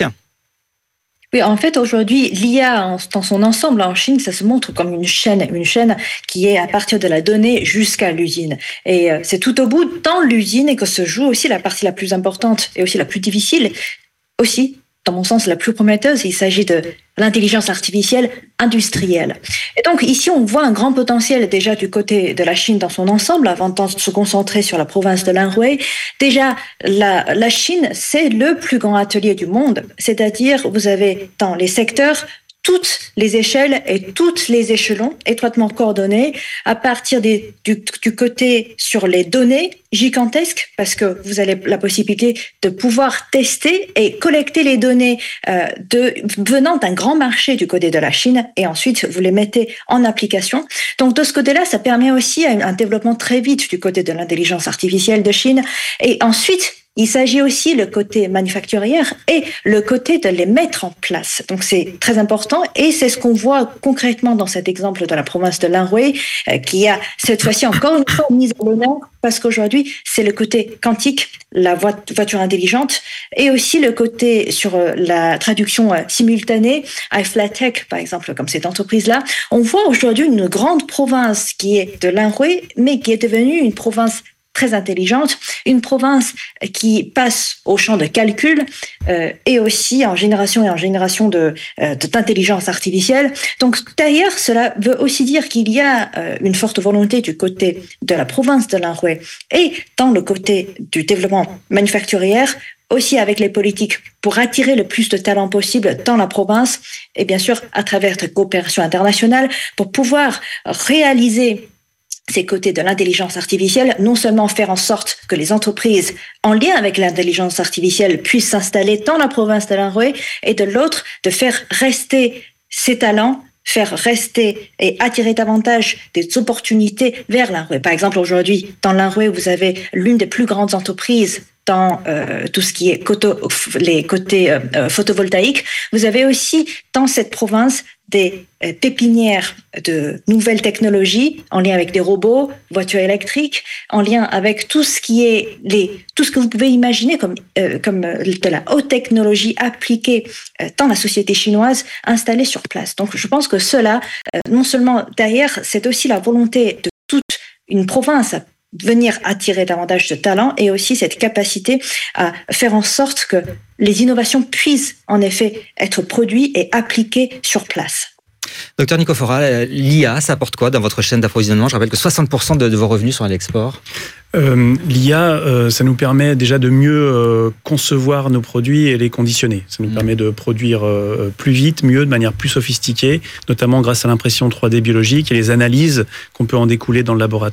Oui, en fait, aujourd'hui, l'I A dans son ensemble en Chine, ça se montre comme une chaîne, une chaîne qui est à partir de la donnée jusqu'à l'usine. Et c'est tout au bout dans l'usine et que se joue aussi la partie la plus importante et aussi la plus difficile, aussi, dans mon sens, la plus prometteuse. Il s'agit de l'intelligence artificielle industrielle. Et donc, ici, on voit un grand potentiel déjà du côté de la Chine dans son ensemble, avant de se concentrer sur la province de l'Anhui. Déjà, la, la Chine, c'est le plus grand atelier du monde. C'est-à-dire, vous avez dans les secteurs toutes les échelles et tous les échelons étroitement coordonnés à partir des, du, du côté sur les données gigantesques, parce que vous avez la possibilité de pouvoir tester et collecter les données euh, de, venant d'un grand marché du côté de la Chine, et ensuite vous les mettez en application. Donc de ce côté-là, ça permet aussi un, un développement très vite du côté de l'intelligence artificielle de Chine. Et ensuite, il s'agit aussi le côté manufacturier et le côté de les mettre en place. Donc c'est très important et c'est ce qu'on voit concrètement dans cet exemple de la province de l'Anhui euh, qui a cette fois-ci encore une fois mise à l'honneur parce qu'aujourd'hui c'est le côté quantique, la voiture intelligente et aussi le côté sur euh, la traduction euh, simultanée, iFlyTech par exemple, comme cette entreprise-là. On voit aujourd'hui une grande province qui est de l'Anhui mais qui est devenue une province très intelligente, une province qui passe au champ de calcul euh, et aussi en génération et en génération de, euh, d'intelligence artificielle. Donc derrière, cela veut aussi dire qu'il y a euh, une forte volonté du côté de la province de l'Anhui et dans le côté du développement manufacturier, aussi avec les politiques pour attirer le plus de talents possible dans la province et bien sûr à travers de coopérations internationales pour pouvoir réaliser ces côtés de l'intelligence artificielle, non seulement faire en sorte que les entreprises en lien avec l'intelligence artificielle puissent s'installer dans la province de l'Anhui, et de l'autre, de faire rester ces talents, faire rester et attirer davantage des opportunités vers l'Anhui. Par exemple, aujourd'hui, dans l'Anhui, vous avez l'une des plus grandes entreprises dans euh, tout ce qui est coto, les côtés euh, photovoltaïques. Vous avez aussi dans cette province des euh, pépinières de nouvelles technologies en lien avec des robots, voitures électriques, en lien avec tout ce qui est les, tout ce que vous pouvez imaginer comme, euh, comme de la haute technologie appliquée euh, dans la société chinoise installée sur place. Donc je pense que cela, euh, non seulement derrière, c'est aussi la volonté de toute une province à venir attirer davantage de talents et aussi cette capacité à faire en sorte que les innovations puissent en effet être produites et appliquées sur place. Docteur Nico Fora, l'I A, ça apporte quoi dans votre chaîne d'approvisionnement ? Je rappelle que soixante pour cent de, de vos revenus sont à l'export. Euh, L'I A, euh, ça nous permet déjà de mieux euh, concevoir nos produits et les conditionner. Ça nous mmh. permet de produire euh, plus vite, mieux, de manière plus sophistiquée, notamment grâce à l'impression trois D biologique et les analyses qu'on peut en découler dans le laboratoire.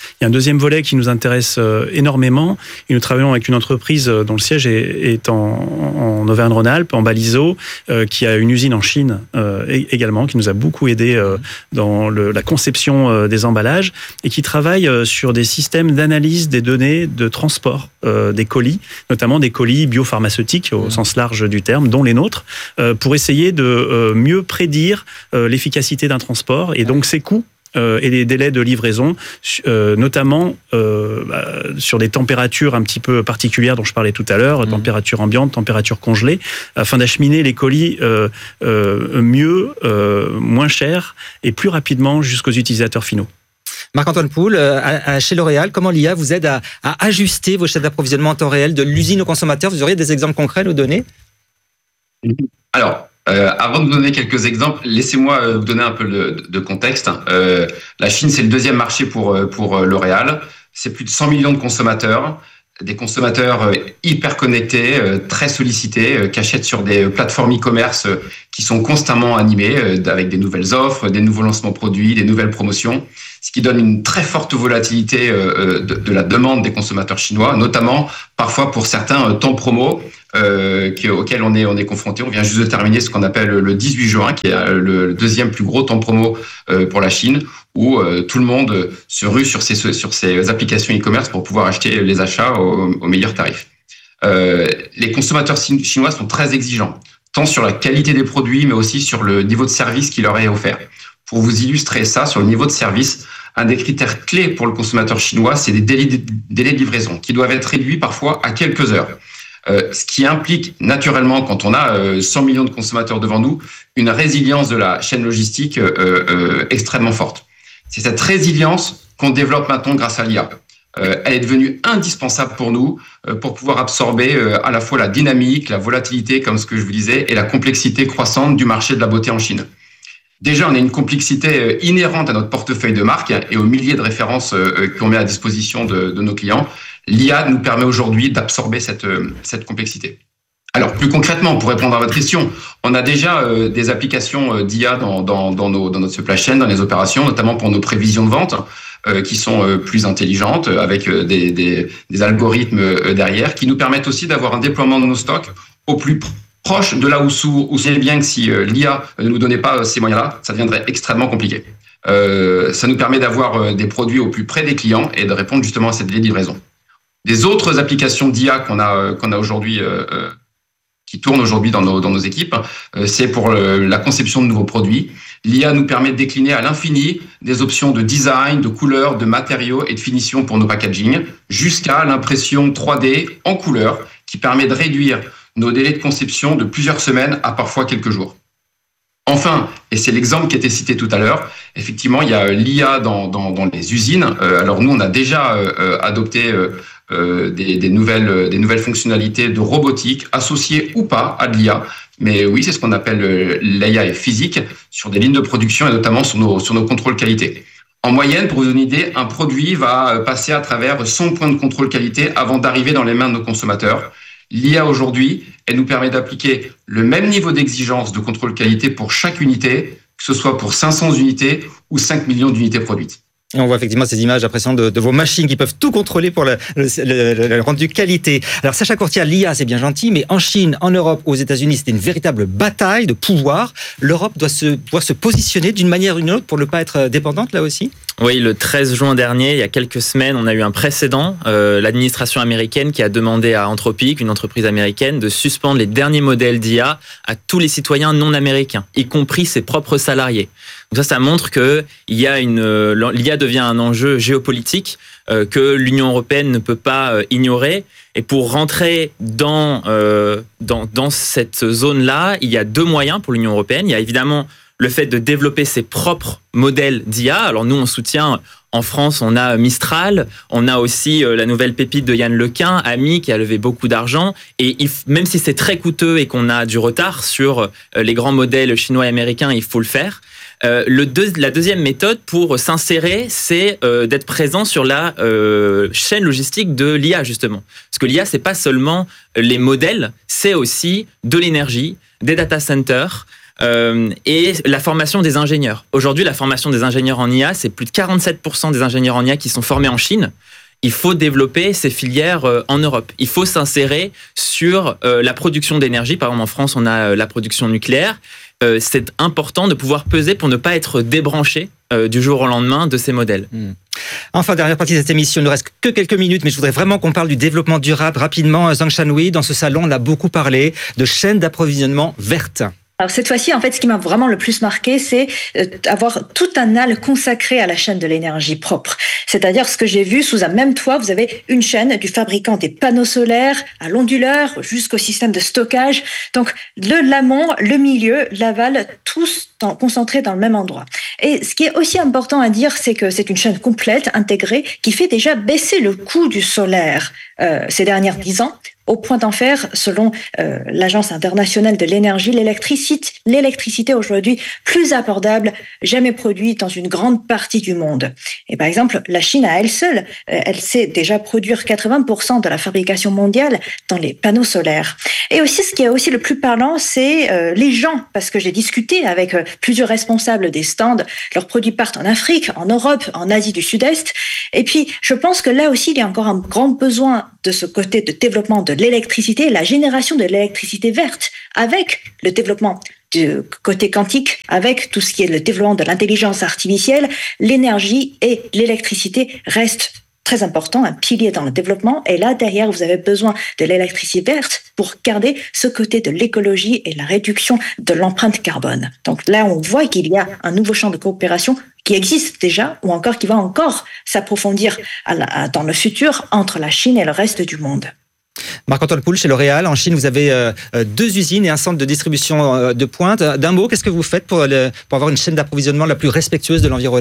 Il y a un deuxième volet qui nous intéresse énormément. Et nous travaillons avec une entreprise dont le siège est, est en, en Auvergne-Rhône-Alpes, en Balizo, euh, qui a une usine en Chine euh, également, qui nous a beaucoup aidé euh, dans le, la conception euh, des emballages et qui travaille euh, sur des systèmes d'analyse des données de transport euh, des colis, notamment des colis biopharmaceutiques au mmh. sens large du terme, dont les nôtres, euh, pour essayer de euh, mieux prédire euh, l'efficacité d'un transport et donc ses coûts Euh, et les délais de livraison, euh, notamment euh, bah, sur des températures un petit peu particulières dont je parlais tout à l'heure, mmh. température ambiante, température congelée, afin d'acheminer les colis euh, euh, mieux, euh, moins cher et plus rapidement jusqu'aux utilisateurs finaux. Marc-Antoine Poul, à, à, chez L'Oréal, comment l'I A vous aide à, à ajuster vos chaînes d'approvisionnement en temps réel de l'usine aux consommateurs? Vous auriez des exemples concrets à nous donner? Alors, Euh, avant de vous donner quelques exemples, laissez-moi euh, vous donner un peu le, de contexte. Euh, la Chine, c'est le deuxième marché pour, pour euh, L'Oréal. C'est plus de cent millions de consommateurs, des consommateurs euh, hyper connectés, euh, très sollicités, euh, qui achètent sur des plateformes e-commerce euh, qui sont constamment animées euh, avec des nouvelles offres, des nouveaux lancements produits, des nouvelles promotions, ce qui donne une très forte volatilité euh, de, de la demande des consommateurs chinois, notamment parfois pour certains euh, temps promo euh, qui, auxquels on est, on est confronté. On vient juste de terminer ce qu'on appelle le dix-huit juin, qui est le deuxième plus gros temps promo euh, pour la Chine, où euh, tout le monde se rue sur ces, sur ces applications e-commerce pour pouvoir acheter les achats au, au meilleur tarif. Euh, les consommateurs chinois sont très exigeants, tant sur la qualité des produits, mais aussi sur le niveau de service qui leur est offert. Pour vous illustrer ça, sur le niveau de service, un des critères clés pour le consommateur chinois, c'est les délais de, délais de livraison, qui doivent être réduits parfois à quelques heures. Euh, ce qui implique naturellement, quand on a euh, cent millions de consommateurs devant nous, une résilience de la chaîne logistique euh, euh, extrêmement forte. C'est cette résilience qu'on développe maintenant grâce à l'I A. Euh, elle est devenue indispensable pour nous, euh, pour pouvoir absorber euh, à la fois la dynamique, la volatilité, comme ce que je vous disais, et la complexité croissante du marché de la beauté en Chine. Déjà, on a une complexité inhérente à notre portefeuille de marques et aux milliers de références qu'on met à disposition de, de nos clients. L'I A nous permet aujourd'hui d'absorber cette, cette complexité. Alors, plus concrètement, pour répondre à votre question, on a déjà euh, des applications d'I A dans, dans, dans, nos, dans notre supply chain, dans les opérations, notamment pour nos prévisions de vente, euh, qui sont euh, plus intelligentes, avec euh, des, des, des algorithmes euh, derrière, qui nous permettent aussi d'avoir un déploiement de nos stocks au plus proche de là où, sous, où c'est bien que si euh, l'I A ne nous donnait pas euh, ces moyens-là, ça deviendrait extrêmement compliqué. Euh, ça nous permet d'avoir euh, des produits au plus près des clients et de répondre justement à cette livraison. Des autres applications d'I A qu'on a, euh, qu'on a aujourd'hui, euh, euh, qui tournent aujourd'hui dans nos, dans nos équipes, euh, c'est pour le, la conception de nouveaux produits. L'I A nous permet de décliner à l'infini des options de design, de couleurs, de matériaux et de finition pour nos packaging, jusqu'à l'impression trois D en couleur, qui permet de réduire nos délais de conception de plusieurs semaines à parfois quelques jours. Enfin, et c'est l'exemple qui était cité tout à l'heure, effectivement, il y a l'I A dans, dans, dans les usines. Euh, alors nous, on a déjà euh, adopté euh, euh, des, des, nouvelles, des nouvelles fonctionnalités de robotique associées ou pas à de l'I A. Mais oui, c'est ce qu'on appelle euh, l'A I physique sur des lignes de production et notamment sur nos, sur nos contrôles qualité. En moyenne, pour vous donner une idée, un produit va passer à travers cent points de contrôle qualité avant d'arriver dans les mains de nos consommateurs. L'I A aujourd'hui, elle nous permet d'appliquer le même niveau d'exigence de contrôle qualité pour chaque unité, que ce soit pour cinq cents unités ou cinq millions d'unités produites. Et on voit effectivement ces images impressionnantes de, de vos machines qui peuvent tout contrôler pour le, le, le, le rendu qualité. Alors Sacha Courtial, l'I A c'est bien gentil, mais en Chine, en Europe, aux États-Unis, c'était une véritable bataille de pouvoir. L'Europe doit se, doit se positionner d'une manière ou d'une autre pour ne pas être dépendante là aussi. Oui, le treize juin dernier, il y a quelques semaines, on a eu un précédent. Euh, l'administration américaine qui a demandé à Anthropic, une entreprise américaine, de suspendre les derniers modèles d'I A à tous les citoyens non américains, y compris ses propres salariés. Donc ça, ça montre que il y a une, l'I A devient un enjeu géopolitique euh, que l'Union européenne ne peut pas euh, ignorer. Et pour rentrer dans, euh, dans, dans cette zone-là, il y a deux moyens pour l'Union européenne. Il y a évidemment le fait de développer ses propres modèles d'I A. Alors nous, on soutient, en France, on a Mistral, on a aussi la nouvelle pépite de Yann Lequin, Ami, qui a levé beaucoup d'argent. Et il, même si c'est très coûteux et qu'on a du retard sur les grands modèles chinois et américains, il faut le faire. Euh, le deux, la deuxième méthode pour s'insérer, c'est euh, d'être présent sur la euh, chaîne logistique de l'I A, justement. Parce que l'I A, c'est pas seulement les modèles, c'est aussi de l'énergie, des data centers, Euh, et la formation des ingénieurs. Aujourd'hui, la formation des ingénieurs en I A, c'est plus de quarante-sept pour cent des ingénieurs en I A qui sont formés en Chine. Il faut développer ces filières en Europe. Il faut s'insérer sur la production d'énergie. Par exemple, en France, on a la production nucléaire. C'est important de pouvoir peser pour ne pas être débranché du jour au lendemain de ces modèles. Mmh. Enfin, dernière partie de cette émission, il ne reste que quelques minutes, mais je voudrais vraiment qu'on parle du développement durable rapidement. Zhang Shanhui, dans ce salon, on a beaucoup parlé de chaînes d'approvisionnement vertes. Alors cette fois-ci, en fait, ce qui m'a vraiment le plus marqué, c'est avoir tout un aile consacré à la chaîne de l'énergie propre. C'est-à-dire, ce que j'ai vu, sous un même toit, vous avez une chaîne du fabricant des panneaux solaires à l'onduleur jusqu'au système de stockage. Donc, le l'amont, le milieu, l'aval, tous dans, concentrés dans le même endroit. Et ce qui est aussi important à dire, c'est que c'est une chaîne complète, intégrée, qui fait déjà baisser le coût du solaire euh, ces dernières dix ans. Au point d'en faire, selon euh, l'Agence internationale de l'énergie, l'électricité, l'électricité aujourd'hui plus abordable, jamais produite dans une grande partie du monde. Et par exemple, la Chine à elle seule, euh, elle sait déjà produire quatre-vingts pour cent de la fabrication mondiale dans les panneaux solaires. Et aussi, ce qui est aussi le plus parlant, c'est euh, les gens, parce que j'ai discuté avec euh, plusieurs responsables des stands. Leurs produits partent en Afrique, en Europe, en Asie du Sud-Est. Et puis, je pense que là aussi, il y a encore un grand besoin de ce côté de développement de l'électricité, la génération de l'électricité verte, avec le développement du côté quantique, avec tout ce qui est le développement de l'intelligence artificielle, l'énergie et l'électricité restent très important, un pilier dans le développement. Et là, derrière, vous avez besoin de l'électricité verte pour garder ce côté de l'écologie et la réduction de l'empreinte carbone. Donc là, on voit qu'il y a un nouveau champ de coopération qui existe déjà, ou encore qui va encore s'approfondir à la, à, dans le futur entre la Chine et le reste du monde. Marc-Antoine Poul, chez L'Oréal, en Chine, vous avez euh, deux usines et un centre de distribution euh, de pointe. D'un mot, qu'est-ce que vous faites pour, le, pour avoir une chaîne d'approvisionnement la plus respectueuse de l'environnement ?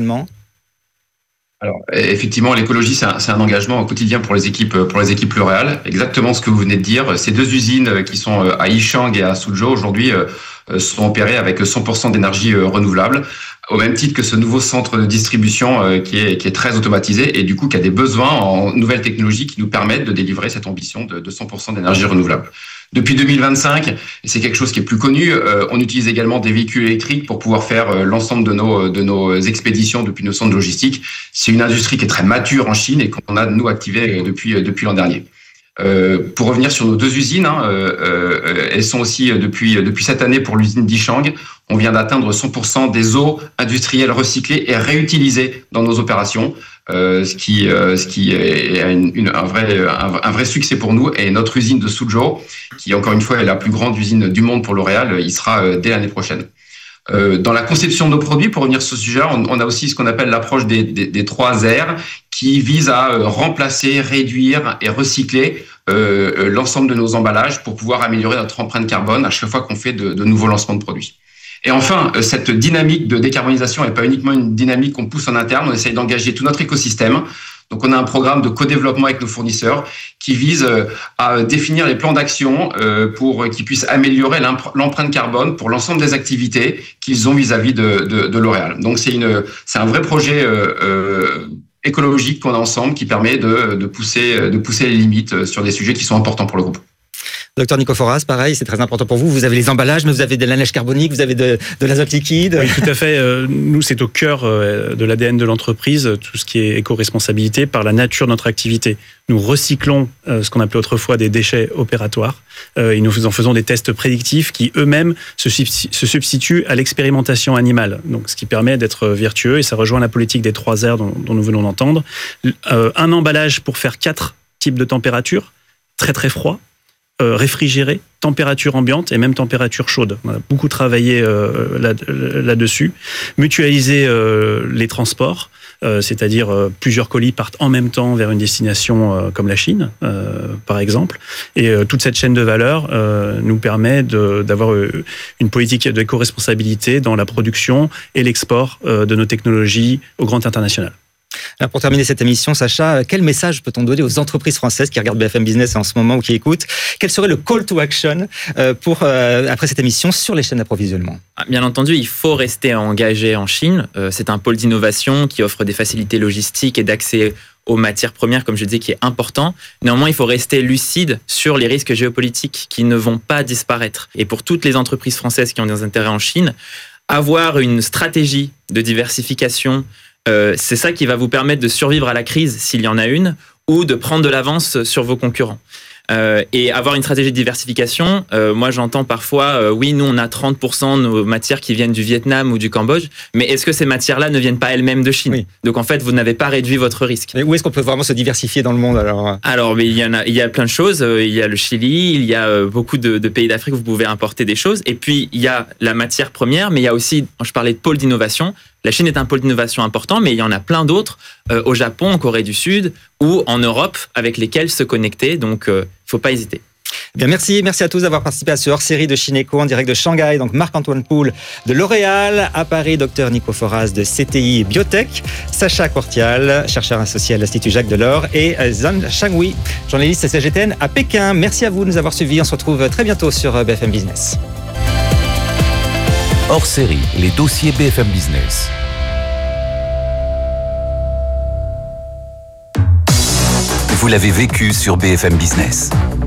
Alors, effectivement, l'écologie, c'est un, c'est un engagement au quotidien pour les équipes, pour les équipes L'Oréal. Exactement ce que vous venez de dire. Ces deux usines qui sont à Yichang et à Suzhou aujourd'hui sont opérées avec cent pour cent d'énergie renouvelable, au même titre que ce nouveau centre de distribution qui est, qui est très automatisé et du coup qui a des besoins en nouvelles technologies qui nous permettent de délivrer cette ambition de, de cent pour cent d'énergie renouvelable. Depuis deux mille vingt-cinq, et c'est quelque chose qui est plus connu, euh, on utilise également des véhicules électriques pour pouvoir faire euh, l'ensemble de nos, de nos expéditions depuis nos centres logistiques. C'est une industrie qui est très mature en Chine et qu'on a, nous, activée depuis, depuis l'an dernier. Euh, pour revenir sur nos deux usines, hein, euh, euh, elles sont aussi depuis, depuis cette année pour l'usine d'Yichang. On vient d'atteindre cent pour cent des eaux industrielles recyclées et réutilisées dans nos opérations. Euh, ce qui, euh, ce qui est une, une, un, vrai, un, un vrai succès pour nous. Et notre usine de Suzhou, qui encore une fois est la plus grande usine du monde pour L'Oréal, il sera euh, dès l'année prochaine. Euh, dans la conception de nos produits, pour revenir sur ce sujet, on, on a aussi ce qu'on appelle l'approche des, des, des trois R, qui vise à euh, remplacer, réduire et recycler euh, l'ensemble de nos emballages pour pouvoir améliorer notre empreinte carbone à chaque fois qu'on fait de, de nouveaux lancements de produits. Et enfin, cette dynamique de décarbonisation n'est pas uniquement une dynamique qu'on pousse en interne, on essaye d'engager tout notre écosystème. Donc on a un programme de co-développement avec nos fournisseurs qui vise à définir les plans d'action pour qu'ils puissent améliorer l'empreinte carbone pour l'ensemble des activités qu'ils ont vis-à-vis de, de, de L'Oréal. Donc c'est une, c'est un vrai projet euh, écologique qu'on a ensemble qui permet de, de, pousser, de pousser les limites sur des sujets qui sont importants pour le groupe. Docteur Nico Foras, pareil, c'est très important pour vous. Vous avez les emballages, mais vous avez de la neige carbonique, vous avez de, de l'azote liquide. Oui, tout à fait. Nous, c'est au cœur de l'A D N de l'entreprise, tout ce qui est éco-responsabilité par la nature de notre activité. Nous recyclons ce qu'on appelait autrefois des déchets opératoires et nous en faisons des tests prédictifs qui eux-mêmes se substituent à l'expérimentation animale. Donc, ce qui permet d'être vertueux et ça rejoint la politique des trois R dont, dont nous venons d'entendre. Un emballage pour faire quatre types de températures, très très froid, Euh, réfrigéré, température ambiante et même température chaude. On a beaucoup travaillé euh, là, là-dessus. Mutualiser euh, les transports, euh, c'est-à-dire euh, plusieurs colis partent en même temps vers une destination euh, comme la Chine, euh, par exemple. Et euh, toute cette chaîne de valeur euh, nous permet de, d'avoir euh, une politique d'éco-responsabilité dans la production et l'export euh, de nos technologies au grand international. Alors pour terminer cette émission, Sacha, quel message peut-on donner aux entreprises françaises qui regardent B F M Business en ce moment ou qui écoutent ? Quel serait le call to action pour, euh, après cette émission sur les chaînes d'approvisionnement ? Bien entendu, il faut rester engagé en Chine. C'est un pôle d'innovation qui offre des facilités logistiques et d'accès aux matières premières, comme je disais, qui est important. Néanmoins, il faut rester lucide sur les risques géopolitiques qui ne vont pas disparaître. Et pour toutes les entreprises françaises qui ont des intérêts en Chine, avoir une stratégie de diversification, euh, c'est ça qui va vous permettre de survivre à la crise, s'il y en a une, ou de prendre de l'avance sur vos concurrents. Euh, et avoir une stratégie de diversification, euh, moi j'entends parfois, euh, oui, nous on a trente pour cent de nos matières qui viennent du Vietnam ou du Cambodge, mais est-ce que ces matières-là ne viennent pas elles-mêmes de Chine ? Oui. Donc en fait, vous n'avez pas réduit votre risque. Mais où est-ce qu'on peut vraiment se diversifier dans le monde alors ? Alors, mais il y en a, il y a plein de choses. Il y a le Chili, il y a beaucoup de, de pays d'Afrique où vous pouvez importer des choses. Et puis il y a la matière première, mais il y a aussi, je parlais de pôle d'innovation. La Chine est un pôle d'innovation important, mais il y en a plein d'autres euh, au Japon, en Corée du Sud ou en Europe avec lesquels se connecter. Donc, il euh, ne faut pas hésiter. Bien, merci, merci à tous d'avoir participé à ce hors-série de Chineco en direct de Shanghai. Donc Marc-Antoine Poul de L'Oréal, à Paris, docteur Nico Foras de C T I Biotech, Sacha Courtial, chercheur associé à l'Institut Jacques Delors, et Zhan Shangui, journaliste C G T N à Pékin. Merci à vous de nous avoir suivis. On se retrouve très bientôt sur B F M Business. Hors série, les dossiers B F M Business. Vous l'avez vécu sur B F M Business.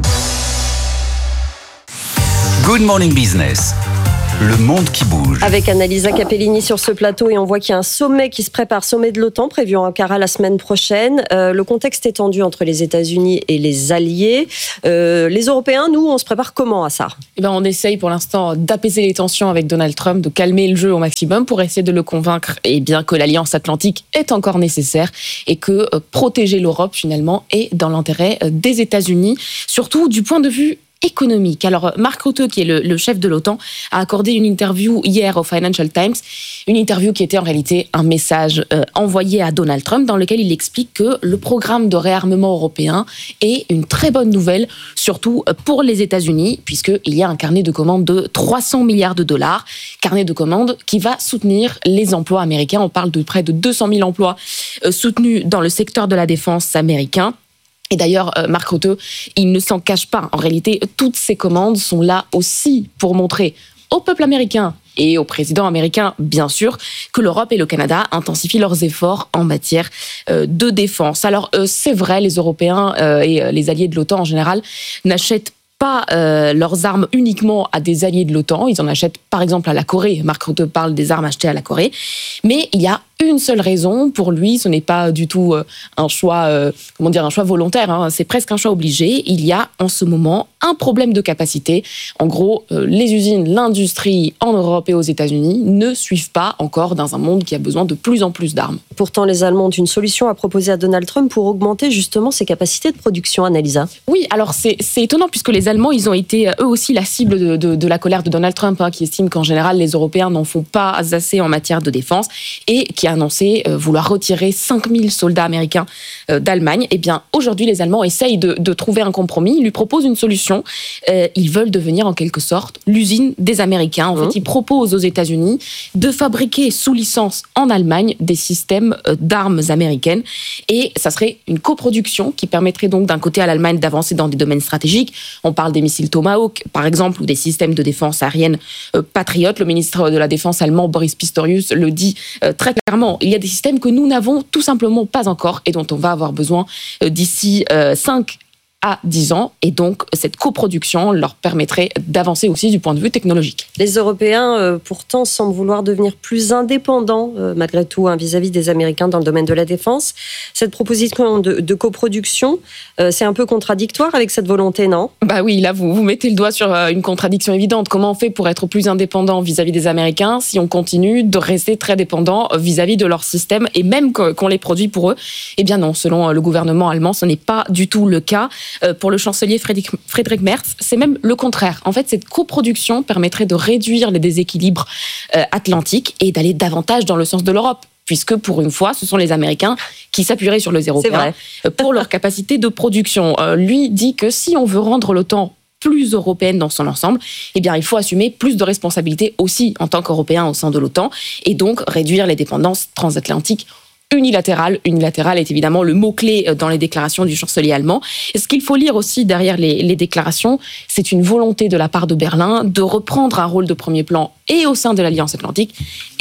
Good Morning Business. Le monde qui bouge. Avec Annalisa Capellini sur ce plateau, et on voit qu'il y a un sommet qui se prépare, sommet de l'OTAN prévu en Ankara la semaine prochaine. Euh, le contexte est tendu entre les États-Unis et les alliés. Euh, les Européens, nous, on se prépare comment à ça ? Eh ben, on essaye pour l'instant d'apaiser les tensions avec Donald Trump, de calmer le jeu au maximum pour essayer de le convaincre eh bien, que l'Alliance Atlantique est encore nécessaire et que euh, protéger l'Europe finalement est dans l'intérêt euh, des États-Unis, surtout du point de vue économique. Alors, Mark Rutte, qui est le, le chef de l'OTAN, a accordé une interview hier au Financial Times, une interview qui était en réalité un message euh, envoyé à Donald Trump dans lequel il explique que le programme de réarmement européen est une très bonne nouvelle, surtout pour les États-Unis, puisqu'il y a un carnet de commandes de trois cents milliards de dollars, carnet de commandes qui va soutenir les emplois américains. On parle de près de deux cent mille emplois euh, soutenus dans le secteur de la défense américain. Et d'ailleurs, Mark Rutte, il ne s'en cache pas. En réalité, toutes ces commandes sont là aussi pour montrer au peuple américain et au président américain, bien sûr, que l'Europe et le Canada intensifient leurs efforts en matière de défense. Alors, c'est vrai, les Européens et les alliés de l'OTAN en général n'achètent pas euh, leurs armes uniquement à des alliés de l'OTAN. Ils en achètent par exemple à la Corée. Mark Rutte parle des armes achetées à la Corée. Mais il y a une seule raison pour lui. Ce n'est pas du tout euh, un choix, euh, comment dire, un choix volontaire. Hein. C'est presque un choix obligé. Il y a en ce moment un problème de capacité. En gros, euh, les usines, l'industrie en Europe et aux États-Unis ne suivent pas encore dans un monde qui a besoin de plus en plus d'armes. Pourtant, les Allemands ont une solution à proposer à Donald Trump pour augmenter justement ses capacités de production, Annalisa. Oui, alors c'est, c'est étonnant puisque les Allemands, ils ont été eux aussi la cible de, de, de la colère de Donald Trump, hein, qui estime qu'en général, les Européens n'en font pas assez en matière de défense et qui a annoncé euh, vouloir retirer cinq mille soldats américains euh, d'Allemagne. Eh bien, aujourd'hui, les Allemands essayent de, de trouver un compromis. Ils lui proposent une solution. Euh, ils veulent devenir en quelque sorte l'usine des Américains. En mmh. fait, ils proposent aux États-Unis de fabriquer sous licence en Allemagne des systèmes euh, d'armes américaines. Et ça serait une coproduction qui permettrait donc d'un côté à l'Allemagne d'avancer dans des domaines stratégiques. On parle des missiles Tomahawk, par exemple, ou des systèmes de défense aérienne euh, Patriot. Le ministre de la Défense allemand, Boris Pistorius, le dit euh, très clairement. Il y a des systèmes que nous n'avons tout simplement pas encore et dont on va avoir besoin euh, d'ici euh, cinq à dix ans. Et donc, cette coproduction leur permettrait d'avancer aussi du point de vue technologique. Les Européens, euh, pourtant, semblent vouloir devenir plus indépendants, euh, malgré tout, hein, vis-à-vis des Américains dans le domaine de la défense. Cette proposition de, de coproduction, euh, c'est un peu contradictoire avec cette volonté, non ? Bah oui, là, vous, vous mettez le doigt sur euh, une contradiction évidente. Comment on fait pour être plus indépendant vis-à-vis des Américains si on continue de rester très dépendant vis-à-vis de leur système et même qu'on les produit pour eux ? Eh bien non, selon le gouvernement allemand, ce n'est pas du tout le cas. Pour le chancelier Friedrich, Friedrich Merz, c'est même le contraire. En fait, cette coproduction permettrait de réduire les déséquilibres euh, atlantiques et d'aller davantage dans le sens de l'Europe. Puisque pour une fois, ce sont les Américains qui s'appuieraient sur les Européens pour leur capacité de production. Euh, lui dit que si on veut rendre l'OTAN plus européenne dans son ensemble, eh bien, il faut assumer plus de responsabilités aussi en tant qu'Européens au sein de l'OTAN et donc réduire les dépendances transatlantiques unilatérale. Unilatérale est évidemment le mot-clé dans les déclarations du chancelier allemand. Et ce qu'il faut lire aussi derrière les, les déclarations, c'est une volonté de la part de Berlin de reprendre un rôle de premier plan et au sein de l'Alliance Atlantique et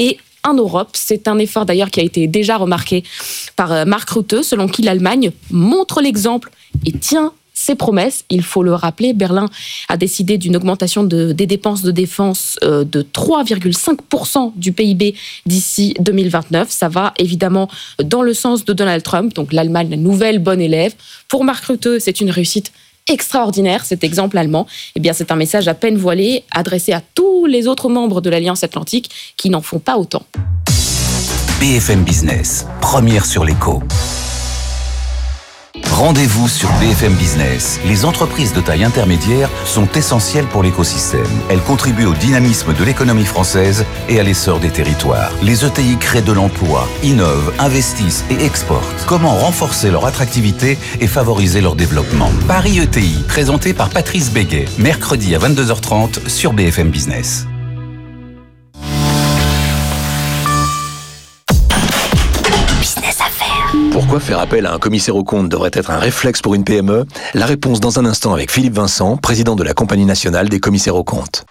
en Europe. C'est un effort d'ailleurs qui a été déjà remarqué par Mark Rutte, selon qui l'Allemagne montre l'exemple et tient ses promesses. Il faut le rappeler, Berlin a décidé d'une augmentation de, des dépenses de défense euh, de trois virgule cinq pour cent du P I B d'ici deux mille vingt-neuf. Ça va évidemment dans le sens de Donald Trump, donc l'Allemagne, la nouvelle bonne élève. Pour Mark Rutte, c'est une réussite extraordinaire, cet exemple allemand. Eh bien, c'est un message à peine voilé, adressé à tous les autres membres de l'Alliance Atlantique qui n'en font pas autant. B F M Business, première sur l'écho. Rendez-vous sur B F M Business. Les entreprises de taille intermédiaire sont essentielles pour l'écosystème. Elles contribuent au dynamisme de l'économie française et à l'essor des territoires. Les E T I créent de l'emploi, innovent, investissent et exportent. Comment renforcer leur attractivité et favoriser leur développement? Paris E T I, présenté par Patrice Béguet, mercredi à vingt-deux heures trente sur B F M Business. Pourquoi faire appel à un commissaire aux comptes devrait être un réflexe pour une P M E? La réponse dans un instant avec Philippe Vincent, président de la Compagnie nationale des commissaires aux comptes.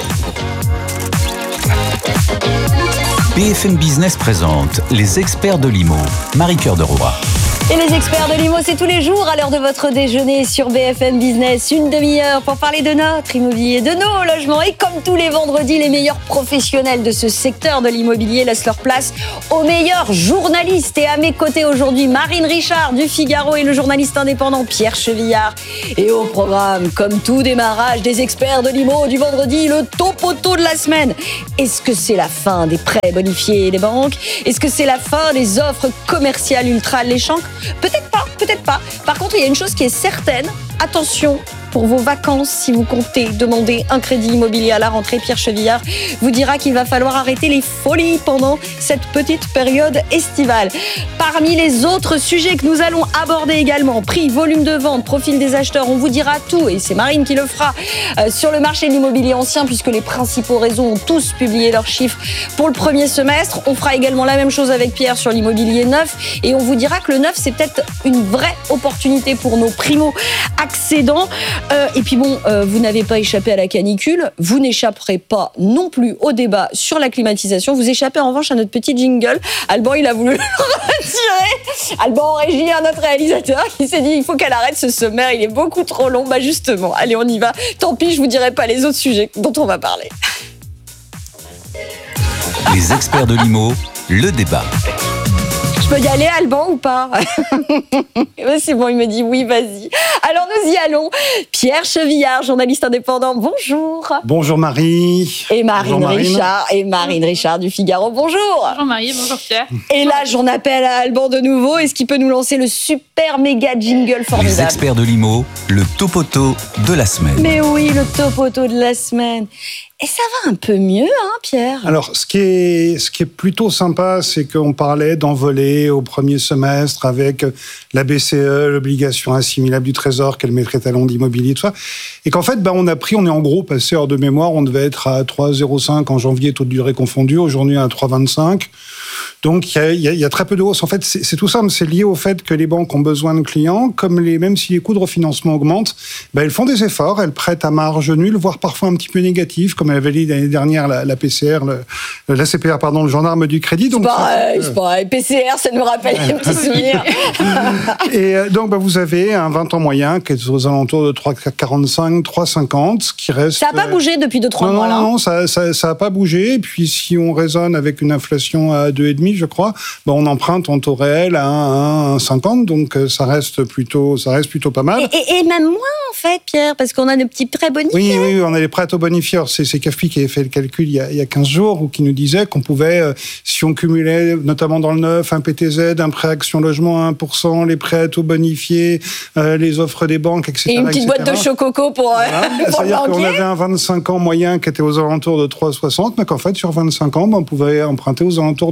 B F M Business présente les experts de l'I M O. Marie-Cœur de Roy. Et les experts de l'I M O, c'est tous les jours à l'heure de votre déjeuner sur B F M Business. Une demi-heure pour parler de notre immobilier, de nos logements. Et comme tous les vendredis, les meilleurs professionnels de ce secteur de l'immobilier laissent leur place aux meilleurs journalistes. Et à mes côtés aujourd'hui, Marine Richard du Figaro et le journaliste indépendant Pierre Chevillard. Et au programme, comme tout démarrage des experts de l'I M O du vendredi, le topo-to de la semaine. Est-ce que c'est la fin des prêts bonifiés des banques? Est-ce que c'est la fin des offres commerciales ultra alléchantes? Peut-être pas, peut-être pas. Par contre, il y a une chose qui est certaine. Attention pour vos vacances, si vous comptez demander un crédit immobilier à la rentrée, Pierre Chevillard vous dira qu'il va falloir arrêter les folies pendant cette petite période estivale. Parmi les autres sujets que nous allons aborder également, prix, volume de vente, profil des acheteurs, on vous dira tout, et c'est Marine qui le fera, euh, sur le marché de l'immobilier ancien, puisque les principaux réseaux ont tous publié leurs chiffres pour le premier semestre. On fera également la même chose avec Pierre sur l'immobilier neuf, et on vous dira que le neuf, c'est peut-être une vraie opportunité pour nos primo-accédants. Euh, et puis bon, euh, vous n'avez pas échappé à la canicule, vous n'échapperez pas non plus au débat sur la climatisation, vous échappez en revanche à notre petit jingle. Alban, il a voulu le retirer. Alban en régie, à notre réalisateur qui s'est dit il faut qu'elle arrête ce sommaire, il est beaucoup trop long. Bah justement, allez on y va. Tant pis, je vous dirai pas les autres sujets dont on va parler. Les experts de l'I M O, le débat. Je peux y aller, Alban, ou pas? C'est bon, il me dit oui, vas-y. Alors, nous y allons. Pierre Chevillard, journaliste indépendant, bonjour. Bonjour Marie. Et Marine, bonjour Marine. Richard. Et Marine Richard du Figaro, bonjour. Bonjour Marie, bonjour Pierre. Et là, j'en appelle à Alban de nouveau. Est-ce qu'il peut nous lancer le super méga jingle formidable? Les experts de l'I M O, le topo-to de la semaine. Mais oui, le topo-to de la semaine. Et ça va un peu mieux, hein, Pierre? Alors, ce qui est, ce qui est plutôt sympa, c'est qu'on parlait d'envolée au premier semestre avec la B C E, l'obligation assimilable du Trésor, qu'elle mettrait talon d'immobilier, tout ça. Et qu'en fait, ben, on a pris, on est en gros passé hors de mémoire, on devait être à trois virgule zéro cinq en janvier, taux de durée confondu, aujourd'hui à trois virgule vingt-cinq. Donc, il y a, y, a, y a très peu de hausse. En fait, c'est, c'est tout simple. C'est lié au fait que les banques ont besoin de clients. Comme les, même si les coûts de refinancement augmentent, ben, elles font des efforts. Elles prêtent à marge nulle, voire parfois un petit peu négative, comme elle avait dit l'année dernière la, la P C R, le, la C P R, pardon, le gendarme du crédit. Donc, c'est pareil, c'est pareil. P C R, ça nous rappelle un petit souvenir. Et donc, ben, vous avez un vingt ans moyen qui est aux alentours de trois virgule quarante-cinq, trois virgule cinquante, qui reste... Ça n'a pas bougé depuis deux trois non, mois, non, là. Non, ça, ça, ça a pas bougé. Et puis, si on raisonne avec une inflation à deux virgule cinq, je crois, ben, on emprunte en taux réel à un virgule cinquante, donc ça reste plutôt, ça reste plutôt pas mal. Et, et, et même moins, en fait, Pierre, parce qu'on a nos petits prêts bonifiés. Oui, oui, on a les prêts à taux bonifiés. C'est, c'est C A F P I qui avait fait le calcul il y a, il y a quinze jours, ou qui nous disait qu'on pouvait, euh, si on cumulait, notamment dans le neuf, un P T Z, un prêt action logement à un pour cent, les prêts à taux bonifiés, euh, les offres des banques, et cetera. Et une petite et cetera. boîte de chococo pour, euh, voilà. pour C'est-à-dire le qu'on avait un vingt-cinq ans moyen qui était aux alentours de trois virgule soixante, mais qu'en fait, sur vingt-cinq ans, ben, on pouvait emprunter aux alentours de un virgule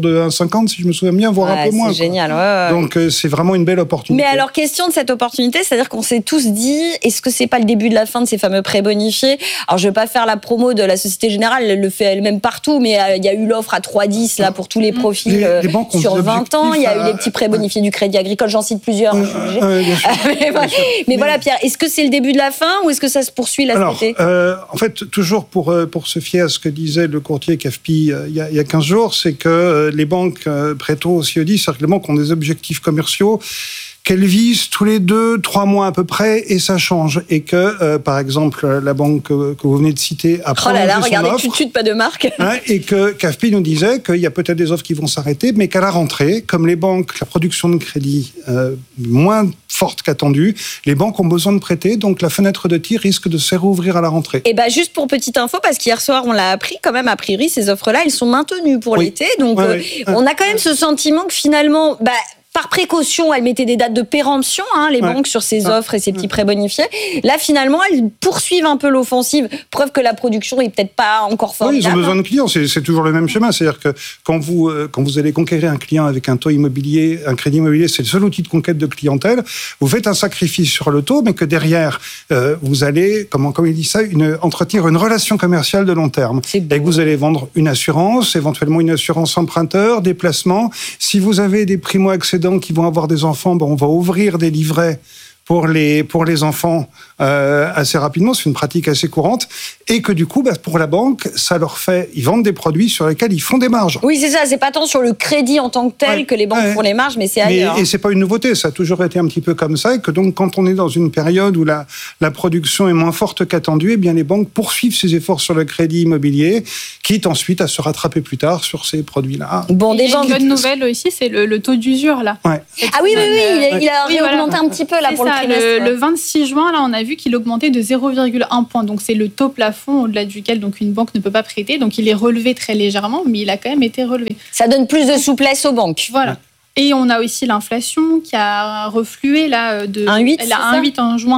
cinquante, si je me souviens bien, voire ouais, un peu moins. C'est génial, ouais, ouais. Donc euh, c'est vraiment une belle opportunité. Mais alors, question de cette opportunité, c'est-à-dire qu'on s'est tous dit, est-ce que c'est pas le début de la fin de ces fameux prêts bonifiés? Alors, je vais pas faire la promo de la Société Générale, elle le fait elle-même partout, mais il y a eu l'offre à trois virgule dix là pour tous les profils les, les banques sur vingt ans. Il y a eu les petits prêts bonifiés du Crédit Agricole, j'en cite plusieurs. Euh, euh, bien sûr, mais, bien sûr. mais, mais voilà, Pierre, est-ce que c'est le début de la fin ou est-ce que ça se poursuit là alors, cet été euh, En fait, toujours pour, pour se fier à ce que disait le courtier C A F P I euh, il, y a, il y a quinze jours, c'est que euh, les banques euh, Préto, O C E D, c'est-à-dire que les banques ont des objectifs commerciaux qu'elles visent tous les deux, trois mois à peu près, et ça change. Et que, euh, par exemple, la banque que, que vous venez de citer a prolongé oh là là, son regardez, offre. tu pas de marque. Hein, et que C A F P I nous disait qu'il y a peut-être des offres qui vont s'arrêter, mais qu'à la rentrée, comme les banques, la production de crédit euh, moins forte qu'attendue, les banques ont besoin de prêter, donc la fenêtre de tir risque de se rouvrir à la rentrée. Et bien, juste pour petite info, parce qu'hier soir, on l'a appris, quand même, a priori, ces offres-là, elles sont maintenues pour oui. l'été. Donc, ouais, euh, oui. on a quand même ce sentiment que finalement... Bah, par précaution, elles mettaient des dates de péremption, hein, les ouais. banques, sur ces offres et ces petits prêts bonifiés. Là, finalement, elles poursuivent un peu l'offensive. Preuve que la production est peut-être pas encore formidable. Oui, ils ont besoin de clients. C'est, c'est toujours le même schéma. C'est-à-dire que quand vous, euh, quand vous allez conquérir un client avec un taux immobilier, un crédit immobilier, c'est le seul outil de conquête de clientèle. Vous faites un sacrifice sur le taux, mais que derrière, euh, vous allez, comment, comme il dit ça, une, entretenir une relation commerciale de long terme. Et que vous allez vendre une assurance, éventuellement une assurance emprunteur, des placements. Si vous avez des primo-accédants qui vont avoir des enfants, bon, on va ouvrir des livrets pour les, pour les enfants euh, assez rapidement, c'est une pratique assez courante, et que du coup, bah, pour la banque, ça leur fait, ils vendent des produits sur lesquels ils font des marges. Oui, c'est ça, c'est pas tant sur le crédit en tant que tel ouais, que les banques ouais. font les marges, mais c'est ailleurs. Mais, et c'est pas une nouveauté, ça a toujours été un petit peu comme ça, et que donc quand on est dans une période où la, la production est moins forte qu'attendue, eh bien les banques poursuivent ces efforts sur le crédit immobilier, quitte ensuite à se rattraper plus tard sur ces produits-là. Bon, des gens... Une bonne nouvelle aussi, c'est le, le taux d'usure, là. Ouais. Ah oui, oui, oui, il a, il a oui, augmenté voilà. un petit peu là c'est pour ça, le trimestre. Le, le vingt-six juin, là, on a vu qu'il augmentait de zéro virgule un point. Donc, c'est le taux plafond au-delà duquel donc, une banque ne peut pas prêter. Donc, il est relevé très légèrement, mais il a quand même été relevé. Ça donne plus de souplesse aux banques. Voilà. Et on a aussi l'inflation qui a reflué là, de un huit, elle a un huit en juin.